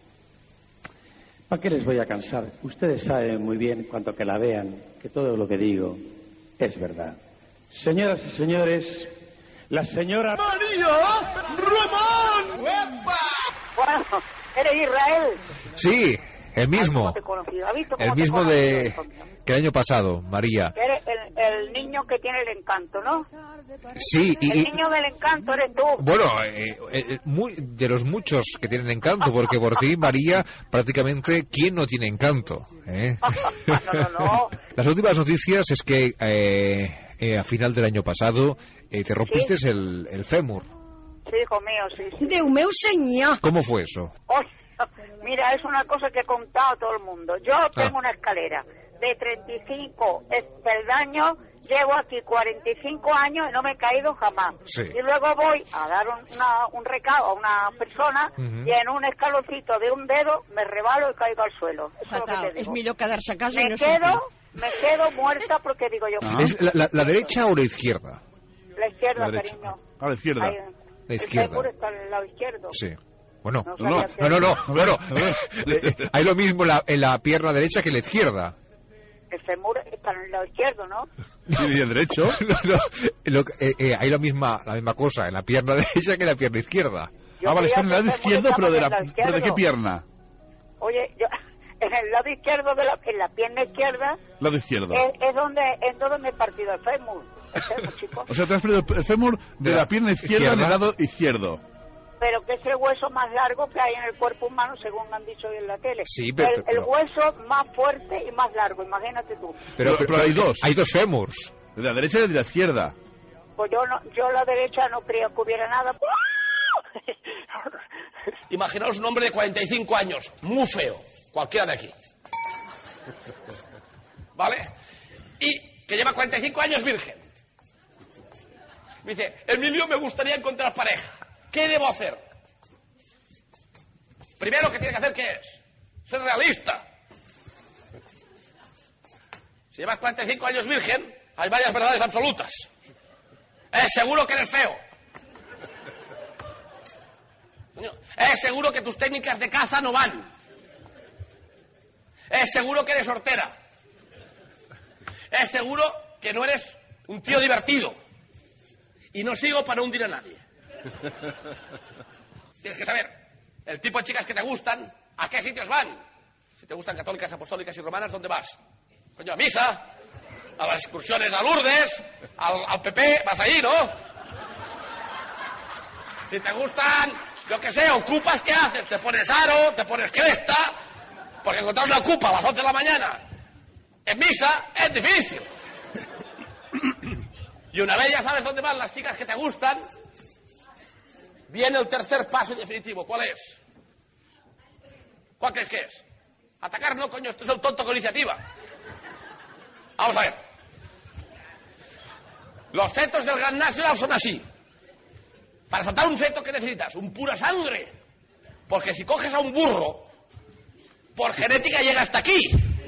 ¿Para qué les voy a cansar? Ustedes saben muy bien, cuanto que la vean, que todo lo que digo es verdad. Señoras y señores, la señora... ¡María Román! Bueno, ¿eres Israel? Sí, el mismo. ¿Cómo te conocí? ¿Has visto cómo El te mismo conocí? de que el año pasado, María. Eres el, el niño que tiene el encanto, ¿no? Sí, y, El y- niño del encanto eres tú. bueno, eh, eh, muy, de los muchos que tienen encanto, porque por ti, María, prácticamente, ¿quién no tiene encanto? ¿Eh? No, no, no. Las últimas noticias es que eh, eh, a final del año pasado eh, te rompiste el, el fémur. Sí, hijo mío, sí. sí. Déu meu senyor. ¿Cómo fue eso? Oh, mira, es una cosa que he contado a todo el mundo. Yo tengo una escalera de treinta y cinco peldaños, llevo aquí cuarenta y cinco años y no me he caído jamás. Sí. Y luego voy a dar un, una- un recado a una persona Ujú. y en un escaloncito de un dedo me rebalo y caigo al suelo. Eso es lo que Fatal. te És digo. millor quedar-se a casa i Me no quedo, sortir. me quedo muerta porque digo yo, ¿Es la, la- la derecha o la izquierda? la izquierda, La derecha. cariño. A la izquierda. Ahí, La el izquierda. fémur está al lado izquierdo. Sí. Bueno, No no, sabía que- no, no, no, bueno, eh, hay lo mismo en la, en la pierna derecha que en la izquierda. El fémur está en el lado izquierdo, ¿no? ¿Y el derecho? No, no, lo que- eh, eh, hay la misma, la misma cosa en la pierna derecha que en la pierna izquierda. Yo Ah, vale, está en el lado izquierdo, pero de la- ¿Pero de qué pierna? Oye, yo, en el lado izquierdo, de la, en la pierna izquierda, Lado izquierdo. es, es donde es donde me he partido el fémur. El fémur, chico. O sea, te has perdido el fémur de la pierna izquierda en el lado izquierdo. Pero que es el hueso más largo que hay en el cuerpo humano, según me han dicho hoy en la tele. Sí, pero- el, el pero- hueso más fuerte y más largo, imagínate tú. Pero, Pero- pero hay dos. Hay dos fémurs. De la derecha y de la izquierda. Pues yo, no, yo la derecha no creía que hubiera nada. Imaginaos un hombre de cuarenta y cinco años, muy feo, cualquiera de aquí. ¿Vale? Y que lleva cuarenta y cinco años virgen. Me dice, Emilio, me gustaría encontrar pareja. ¿Qué debo hacer? Primero, ¿qué tiene que hacer? ¿Qué es? Ser realista. Si llevas cuarenta y cinco años virgen, hay varias verdades absolutas. Es seguro que eres feo. Coño, es seguro que tus técnicas de caza no van. Es seguro que eres hortera. Es seguro que no eres un tío divertido. Y no sigo para no hundir a nadie. Tienes que saber el tipo de chicas que te gustan, a qué sitios van. Si te gustan católicas, apostólicas y romanas, ¿dónde vas? Coño, a misa, a las excursiones a Lourdes, al, al P P, vas ahí, ¿no? Si te gustan, yo qué sé, ocupas, ¿qué haces? Te pones aro, te pones cresta, porque encontrar una ocupa a las once de la mañana en misa es difícil. Y una vez ya sabes dónde van las chicas que te gustan, viene el tercer paso definitivo. ¿Cuál es? ¿Cuál crees que es? Atacar, no, coño, esto es el tonto con iniciativa. Vamos a ver. Los fetos del Grand National son así. Para saltar un feto, ¿qué necesitas? Un pura sangre. Porque si coges a un burro, por genética llega hasta aquí.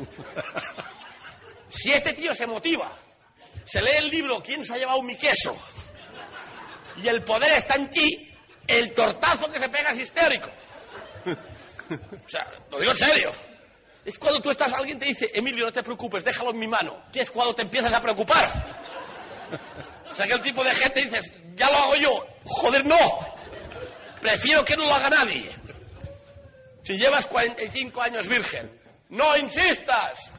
Si este tío se motiva, se lee el libro ¿Quién se ha llevado mi queso? Y el poder está en ti, el tortazo que se pega es histérico. O sea, lo digo en serio. Es cuando tú estás, alguien te dice, Emilio, no te preocupes, déjalo en mi mano. Que es cuando te empiezas a preocupar. O sea, que el tipo de gente dices, ya lo hago yo. Joder, no. Prefiero que no lo haga nadie. Si llevas cuarenta y cinco años virgen, no insistas.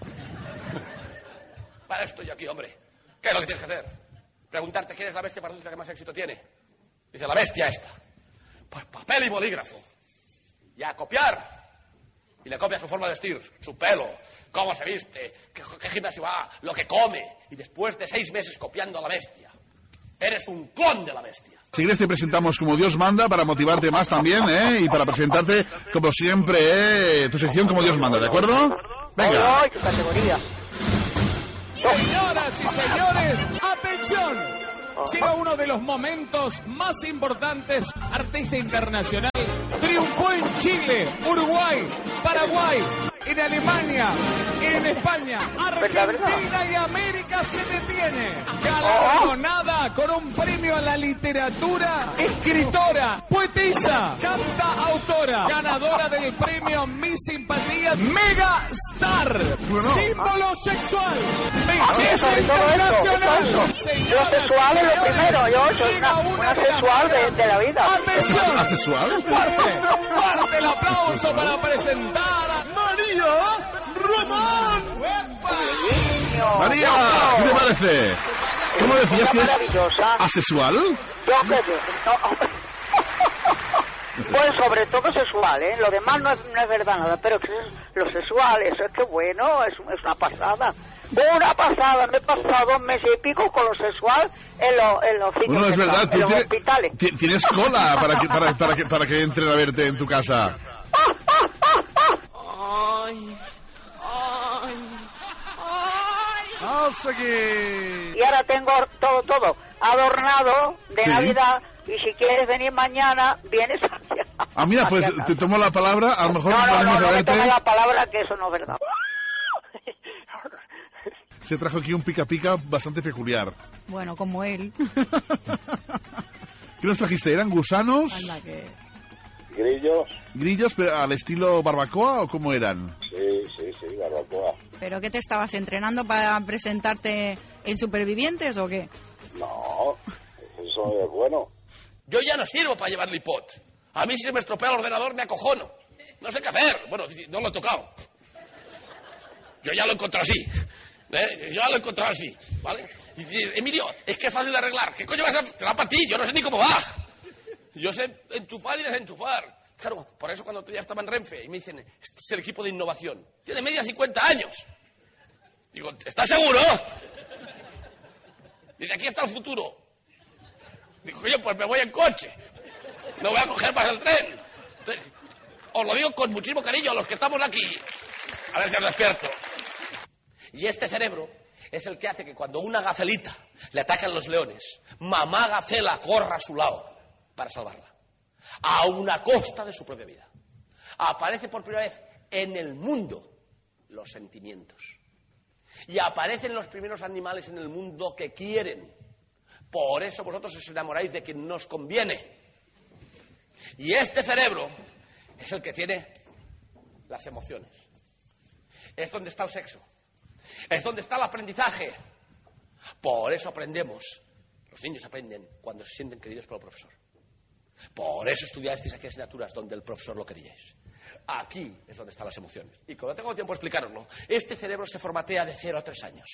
Para esto estoy aquí, hombre. ¿Qué es lo que tienes que hacer? Preguntarte quién es la bestia pardusca que más éxito tiene. Dice, la bestia esta. Pues papel y bolígrafo. Y a copiar. Y le copia su forma de vestir, su pelo, cómo se viste, qué, qué gimnasio va, lo que come. Y después de seis meses copiando a la bestia, eres un clon de la bestia. Si quieres te presentamos como Dios manda para motivarte más también, ¿eh? Y para presentarte, como siempre, ¿eh? Tu sección como Dios manda, ¿de acuerdo? Venga. ¡Ay, qué categoría! Señoras y señores, ¡atención! Llega uno de los momentos más importantes. Artista internacional. Triunfó en Chile, Uruguay, Paraguay, en Alemania, en España, Argentina y América se detiene. Galardonada con un premio a la literatura, escritora, poetisa, canta autora, ganadora del premio Miss Simpatía, Mega Star, símbolo sexual, belleza internacional. Lo sexual es lo primero, yo soy una, una sexual de, de la vida. ¡Atención! ¿Asexual? ¡Fuerte! ¡Fuerte el aplauso para presentar a María Román! María, ¿qué te parece? ¿Cómo decías que es asexual? Yo que no. Pues sobre todo sexual, ¿eh? Lo demás no es, no es verdad nada, pero que es, lo sexual, eso es que bueno, es, es una pasada. Una pasada, me he pasado dos meses y pico con lo sexual en, lo, en los Bueno, es verdad, en los tienes, hospitales. tienes cola para que, para, para, que, para que entren a verte en tu casa. Ay, ay, ay. I'll seguir. Y ahora tengo todo, todo adornado de Sí. Navidad. Y si quieres venir mañana, vienes hacia... Ah, mira, pues hacia te tomo la palabra, a lo mejor No, no, no, podemos no me verte. tomes la palabra que eso no es verdad. Se trajo aquí un pica pica bastante peculiar. Bueno, como él. ¿Qué nos trajiste? ¿Eran gusanos? Anda, que... Grillos. ¿Grillos pero al estilo barbacoa o cómo eran? Sí, sí, sí, barbacoa. ¿Pero qué te estabas entrenando para presentarte en Supervivientes o qué? No, eso es bueno. Yo ya no sirvo para llevar el iPod. A mí si se me estropea el ordenador me acojono. No sé qué hacer. Bueno, no lo he tocado. Yo ya lo he encontrado así. ¿Eh? Yo ya lo he encontrado así, ¿vale? Y dice, Emilio, es que es fácil de arreglar. ¿Qué coño vas a te va para ti? Yo no sé ni cómo va. Yo sé enchufar y desenchufar. Claro, por eso cuando tú ya estaba en Renfe y me dicen, este es el equipo de innovación. Tiene media cincuenta años. Digo, ¿estás seguro? Dice, aquí está el futuro. Digo, oye, pues me voy en coche. No voy a coger más el tren. Entonces, os lo digo con muchísimo cariño a los que estamos aquí. A ver si os despierto. Y este cerebro es el que hace que cuando una gacelita le atacan los leones, mamá gacela corra a su lado para salvarla. A una costa de su propia vida. Aparece por primera vez en el mundo los sentimientos. Y aparecen los primeros animales en el mundo que quieren. Por eso vosotros os enamoráis de quien nos conviene. Y este cerebro es el que tiene las emociones. Es donde está el sexo. Es donde está el aprendizaje. Por eso aprendemos. Los niños aprenden cuando se sienten queridos por el profesor. Por eso estudiasteis aquí asignaturas donde el profesor lo queríais. Aquí es donde están las emociones. Y como no tengo tiempo de explicaroslo, este cerebro se formatea de cero a tres años.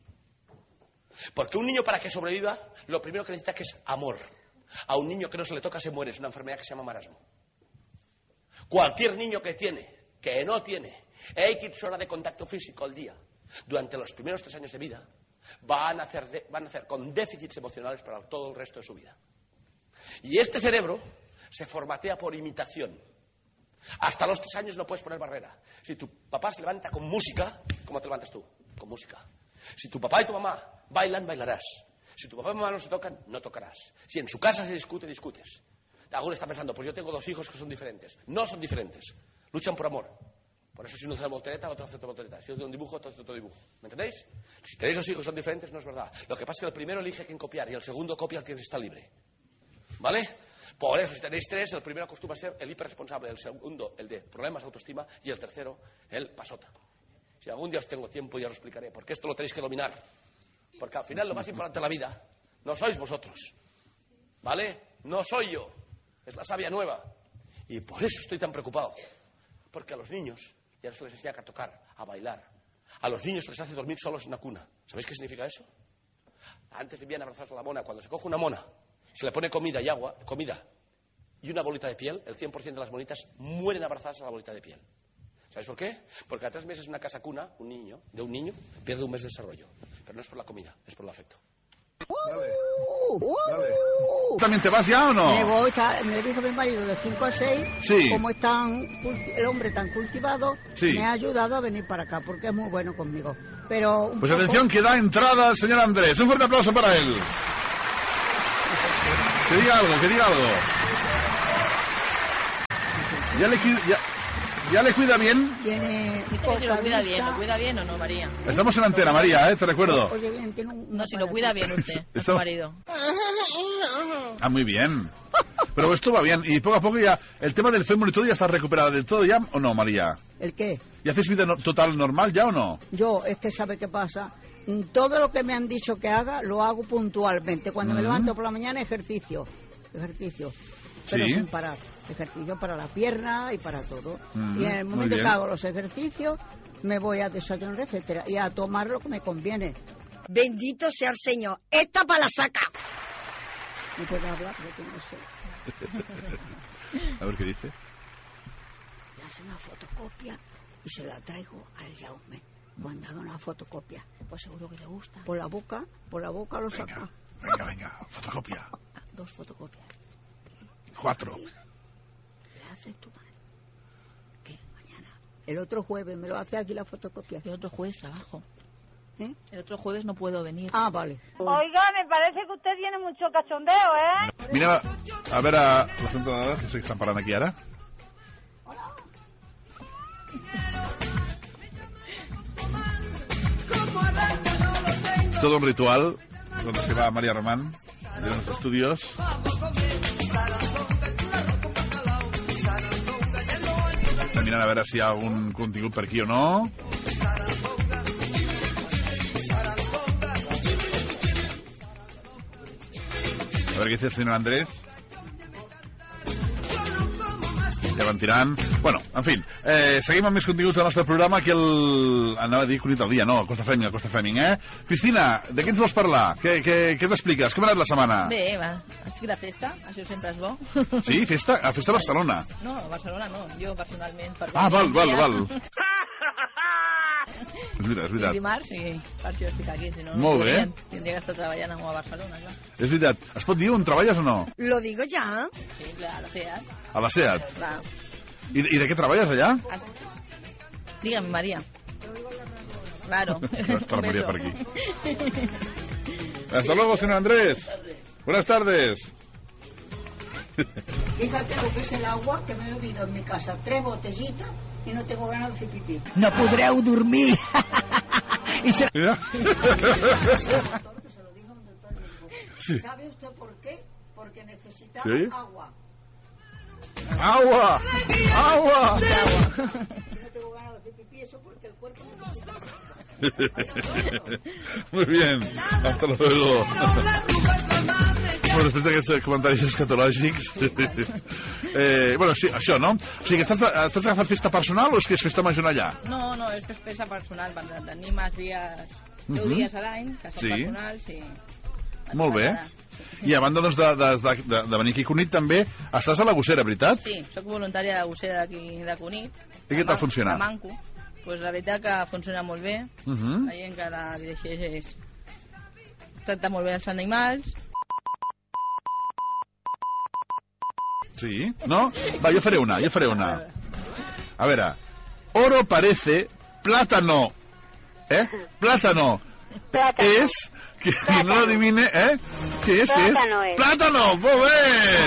Porque un niño, para que sobreviva, lo primero que necesita que es amor. A un niño que no se le toca se muere. Es una enfermedad que se llama marasmo. Cualquier niño que tiene, que no tiene X horas de contacto físico al día durante los primeros tres años de vida, va a nacer, de, va a nacer con déficits emocionales para todo el resto de su vida. Y este cerebro se formatea por imitación. Hasta los tres años no puedes poner barrera. Si tu papá se levanta con música, ¿cómo te levantas tú? Con música. Si tu papá y tu mamá bailan, bailarás. Si tu papá y mamá no se tocan, no tocarás. Si en su casa se discute, discutes. Alguno está pensando, pues yo tengo dos hijos que son diferentes. No son diferentes. Luchan por amor. Por eso si uno hace la voltereta, otro hace otra voltereta. Si uno hace un dibujo, otro hace otro dibujo. ¿Me entendéis? Si tenéis dos hijos que son diferentes, no es verdad. Lo que pasa es que el primero elige a quien copiar y el segundo copia a quien está libre. ¿Vale? Por eso, si tenéis tres, el primero acostumbra a ser el hiperresponsable, el segundo, el de problemas de autoestima, y el tercero, el pasota. Si algún día os tengo tiempo, ya os explicaré, porque esto lo tenéis que dominar. Porque al final lo más importante de la vida no sois vosotros. ¿Vale? No soy yo. Es la savia nueva. Y por eso estoy tan preocupado. Porque a los niños ya no se les enseña a tocar, a bailar. A los niños se les hace dormir solos en una cuna. ¿Sabéis qué significa eso? Antes vivían abrazados a la mona. Cuando se coge una mona, se le pone comida y agua, comida y una bolita de piel, el cien por ciento de las monitas mueren abrazadas a la bolita de piel. ¿Sabes por qué? Porque a tres meses una casa cuna, un niño, de un niño, pierde un mes de desarrollo. Pero no es por la comida, es por el afecto. Vale. Vale. ¿También te vas ya o no? Me voy, me dijo mi marido de cinco a seis, sí. Como es tan, el hombre tan cultivado, sí. Me ha ayudado a venir para acá, porque es muy bueno conmigo. Pero pues poco... atención, que da entrada el señor Andrés. Un fuerte aplauso para él. Que diga algo, que diga algo. Ya le, ya, ya le cuida bien. Tiene si lo cuida bien, ¿lo cuida bien o no, María? Estamos en antena, María, ¿eh? Te recuerdo. Oye, bien, tiene un... No, si lo cuida bien usted, a su marido. Ah, muy bien. Pero esto va bien. Y poco a poco ya, el tema del fémur y todo ya está recuperado del todo ya, ¿o no, María? ¿El qué? ¿Y haces vida no, total normal ya o no? Yo, es que ¿sabe qué pasa? Todo lo que me han dicho que haga, lo hago puntualmente. Cuando mm. me levanto por la mañana, ejercicio. Ejercicio. Pero sí. sin parar. Ejercicio para la pierna y para todo. Mm, y en el momento que hago los ejercicios, me voy a desayunar, etcétera, y a tomar lo que me conviene. Bendito sea el Señor. Esta para la saca. No puedo hablar porque no sé. A ver qué dice. Le hace una fotocopia y se la traigo al Jaume. Cuando haga una fotocopia. Pues seguro que le gusta. Por la boca, por la boca lo saca. Venga, venga, fotocopia. Dos fotocopias. Cuatro. Le haces tu madre. ¿Qué? Mañana. El otro jueves me lo hace aquí la fotocopia. El otro jueves trabajo. ¿Eh? El otro jueves no puedo venir. Ah, vale. Oiga, me parece que usted tiene mucho cachondeo, ¿eh? Mira, a ver a les entrades, que sé que estan parlant aquí ara. Todo un ritual donde se va María Román de los estudios. Estem mirant a veure si hi ha algun contingut per aquí o no. A ver qué dice el señor Andrés. Ja van tirant. Bueno, en fin, eh, seguim amb més continguts del nostre programa. Aquí el... anava a dir Cunit al dia, no, Costa Fèming, Costa Fèming, eh? Cristina, de què ens vols parlar? Què, què, què t'expliques? Com ha anat la setmana? Bé, va, estic de festa, això sempre és bo. Sí, festa? A festa a Barcelona? No, a Barcelona no, jo personalment. Per ah, val, val, val. És veritat, és veritat. És dimarts i per això estic aquí, si no, Molt bé. Tindria que estar treballant a Barcelona, clar. És veritat. Es pot dir on treballes o no? Lo digo ya. Sí, clar, a la SEAT. A la SEAT? Clar. I, I de què treballes allà? As... Dígame, María. Claro. Está María por aquí. Hasta luego, señor Andrés. Buenas tardes. Fíjate lo que es el agua que me he bebido en mi casa. Tres botellitas y no tengo ganas de hacer pipí. No podreu dormir. y se... Mira. Sí. ¿Sabe usted por qué? Porque necesitaba ¿Sí? agua. ¡Agua! ¡Agua! Y no tengo ganas de hacer pipí, eso porque el cuerpo necesita. Muy bien. Hasta luego. Bueno, després d'aquests comentaris escatològics... eh, bueno, sí, això, no? O sigui, estàs, estàs agafant festa personal o és que és festa major allà? No, no, és festa personal. Tenim els dies, deu Uh-huh. dies a l'any, que són Sí. personals i... Molt bé. I a banda doncs, de, de, de, de venir aquí a Cunit també, estàs a la Gossera, veritat? Sí, sóc voluntària de Gossera d'aquí de Cunit. I què tal funciona? De Manco. Pues la veritat que funciona molt bé. Uh -huh. La gent que la dirigeix és... tracta molt bé els animals. Sí, no? Va, jo faré una, jo faré una. A veure, oro parece, plátano, eh? Plátano. Plátano. És... Que qui no l'adivine, eh? Què és? Què és? Plátano és. Plátano! Molt bé!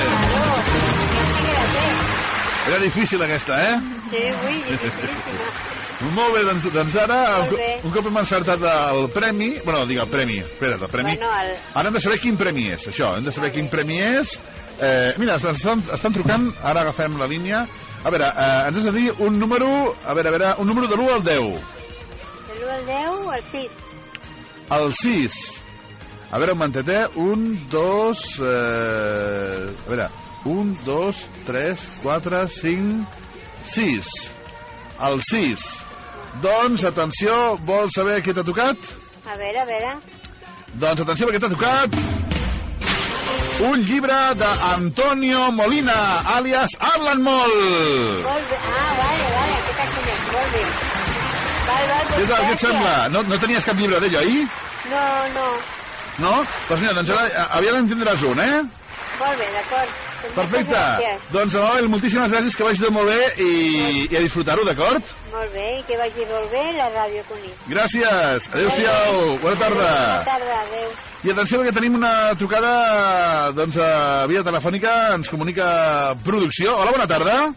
Era difícil aquesta, eh? Sí, ui, dificilíssima. Molt bé, doncs, doncs ara, Molt bé. un cop hem encertat el premi... Bueno, digue, el premi, espera't, el premi... Bueno, el... Ara hem de saber quin premi és, això, hem de saber quin premi és... Eh, mira, estan, estan trucant, ara agafem la línia... A veure, eh, ens has de dir un número... A veure, a veure, un número de l'u al deu. De l'u al deu, el sis. El sis. A veure, un momentet, un, dos... Eh, a veure, un, dos, tres, quatre, cinc, sis. El sis. Doncs, atenció, vols saber què t'ha tocat? A veure, a veure. Doncs, atenció, perquè t'ha tocat... un llibre d'Antonio Molina, àlies Arlan Moll. Molt bé. Ah, vale, vale, aquest aquí més, molt bé. Val, val, Què tal, què et sembla? No, no tenies cap llibre d'ell, oi? No, no. No? Doncs mira, doncs ara aviat en tindràs un, eh? Molt bé, d'acord. Perfecte. Doncs, Amabel, moltíssimes gràcies, que vagi tot molt bé i, i a disfrutar-ho, d'acord? Molt bé, i que vagi molt bé la ràdio Cunit. Gràcies. Adéu-siau. Bona tarda. Bona tarda, adéu. I atenció, perquè tenim una trucada doncs, a via telefònica, ens comunica producció. Hola, bona tarda.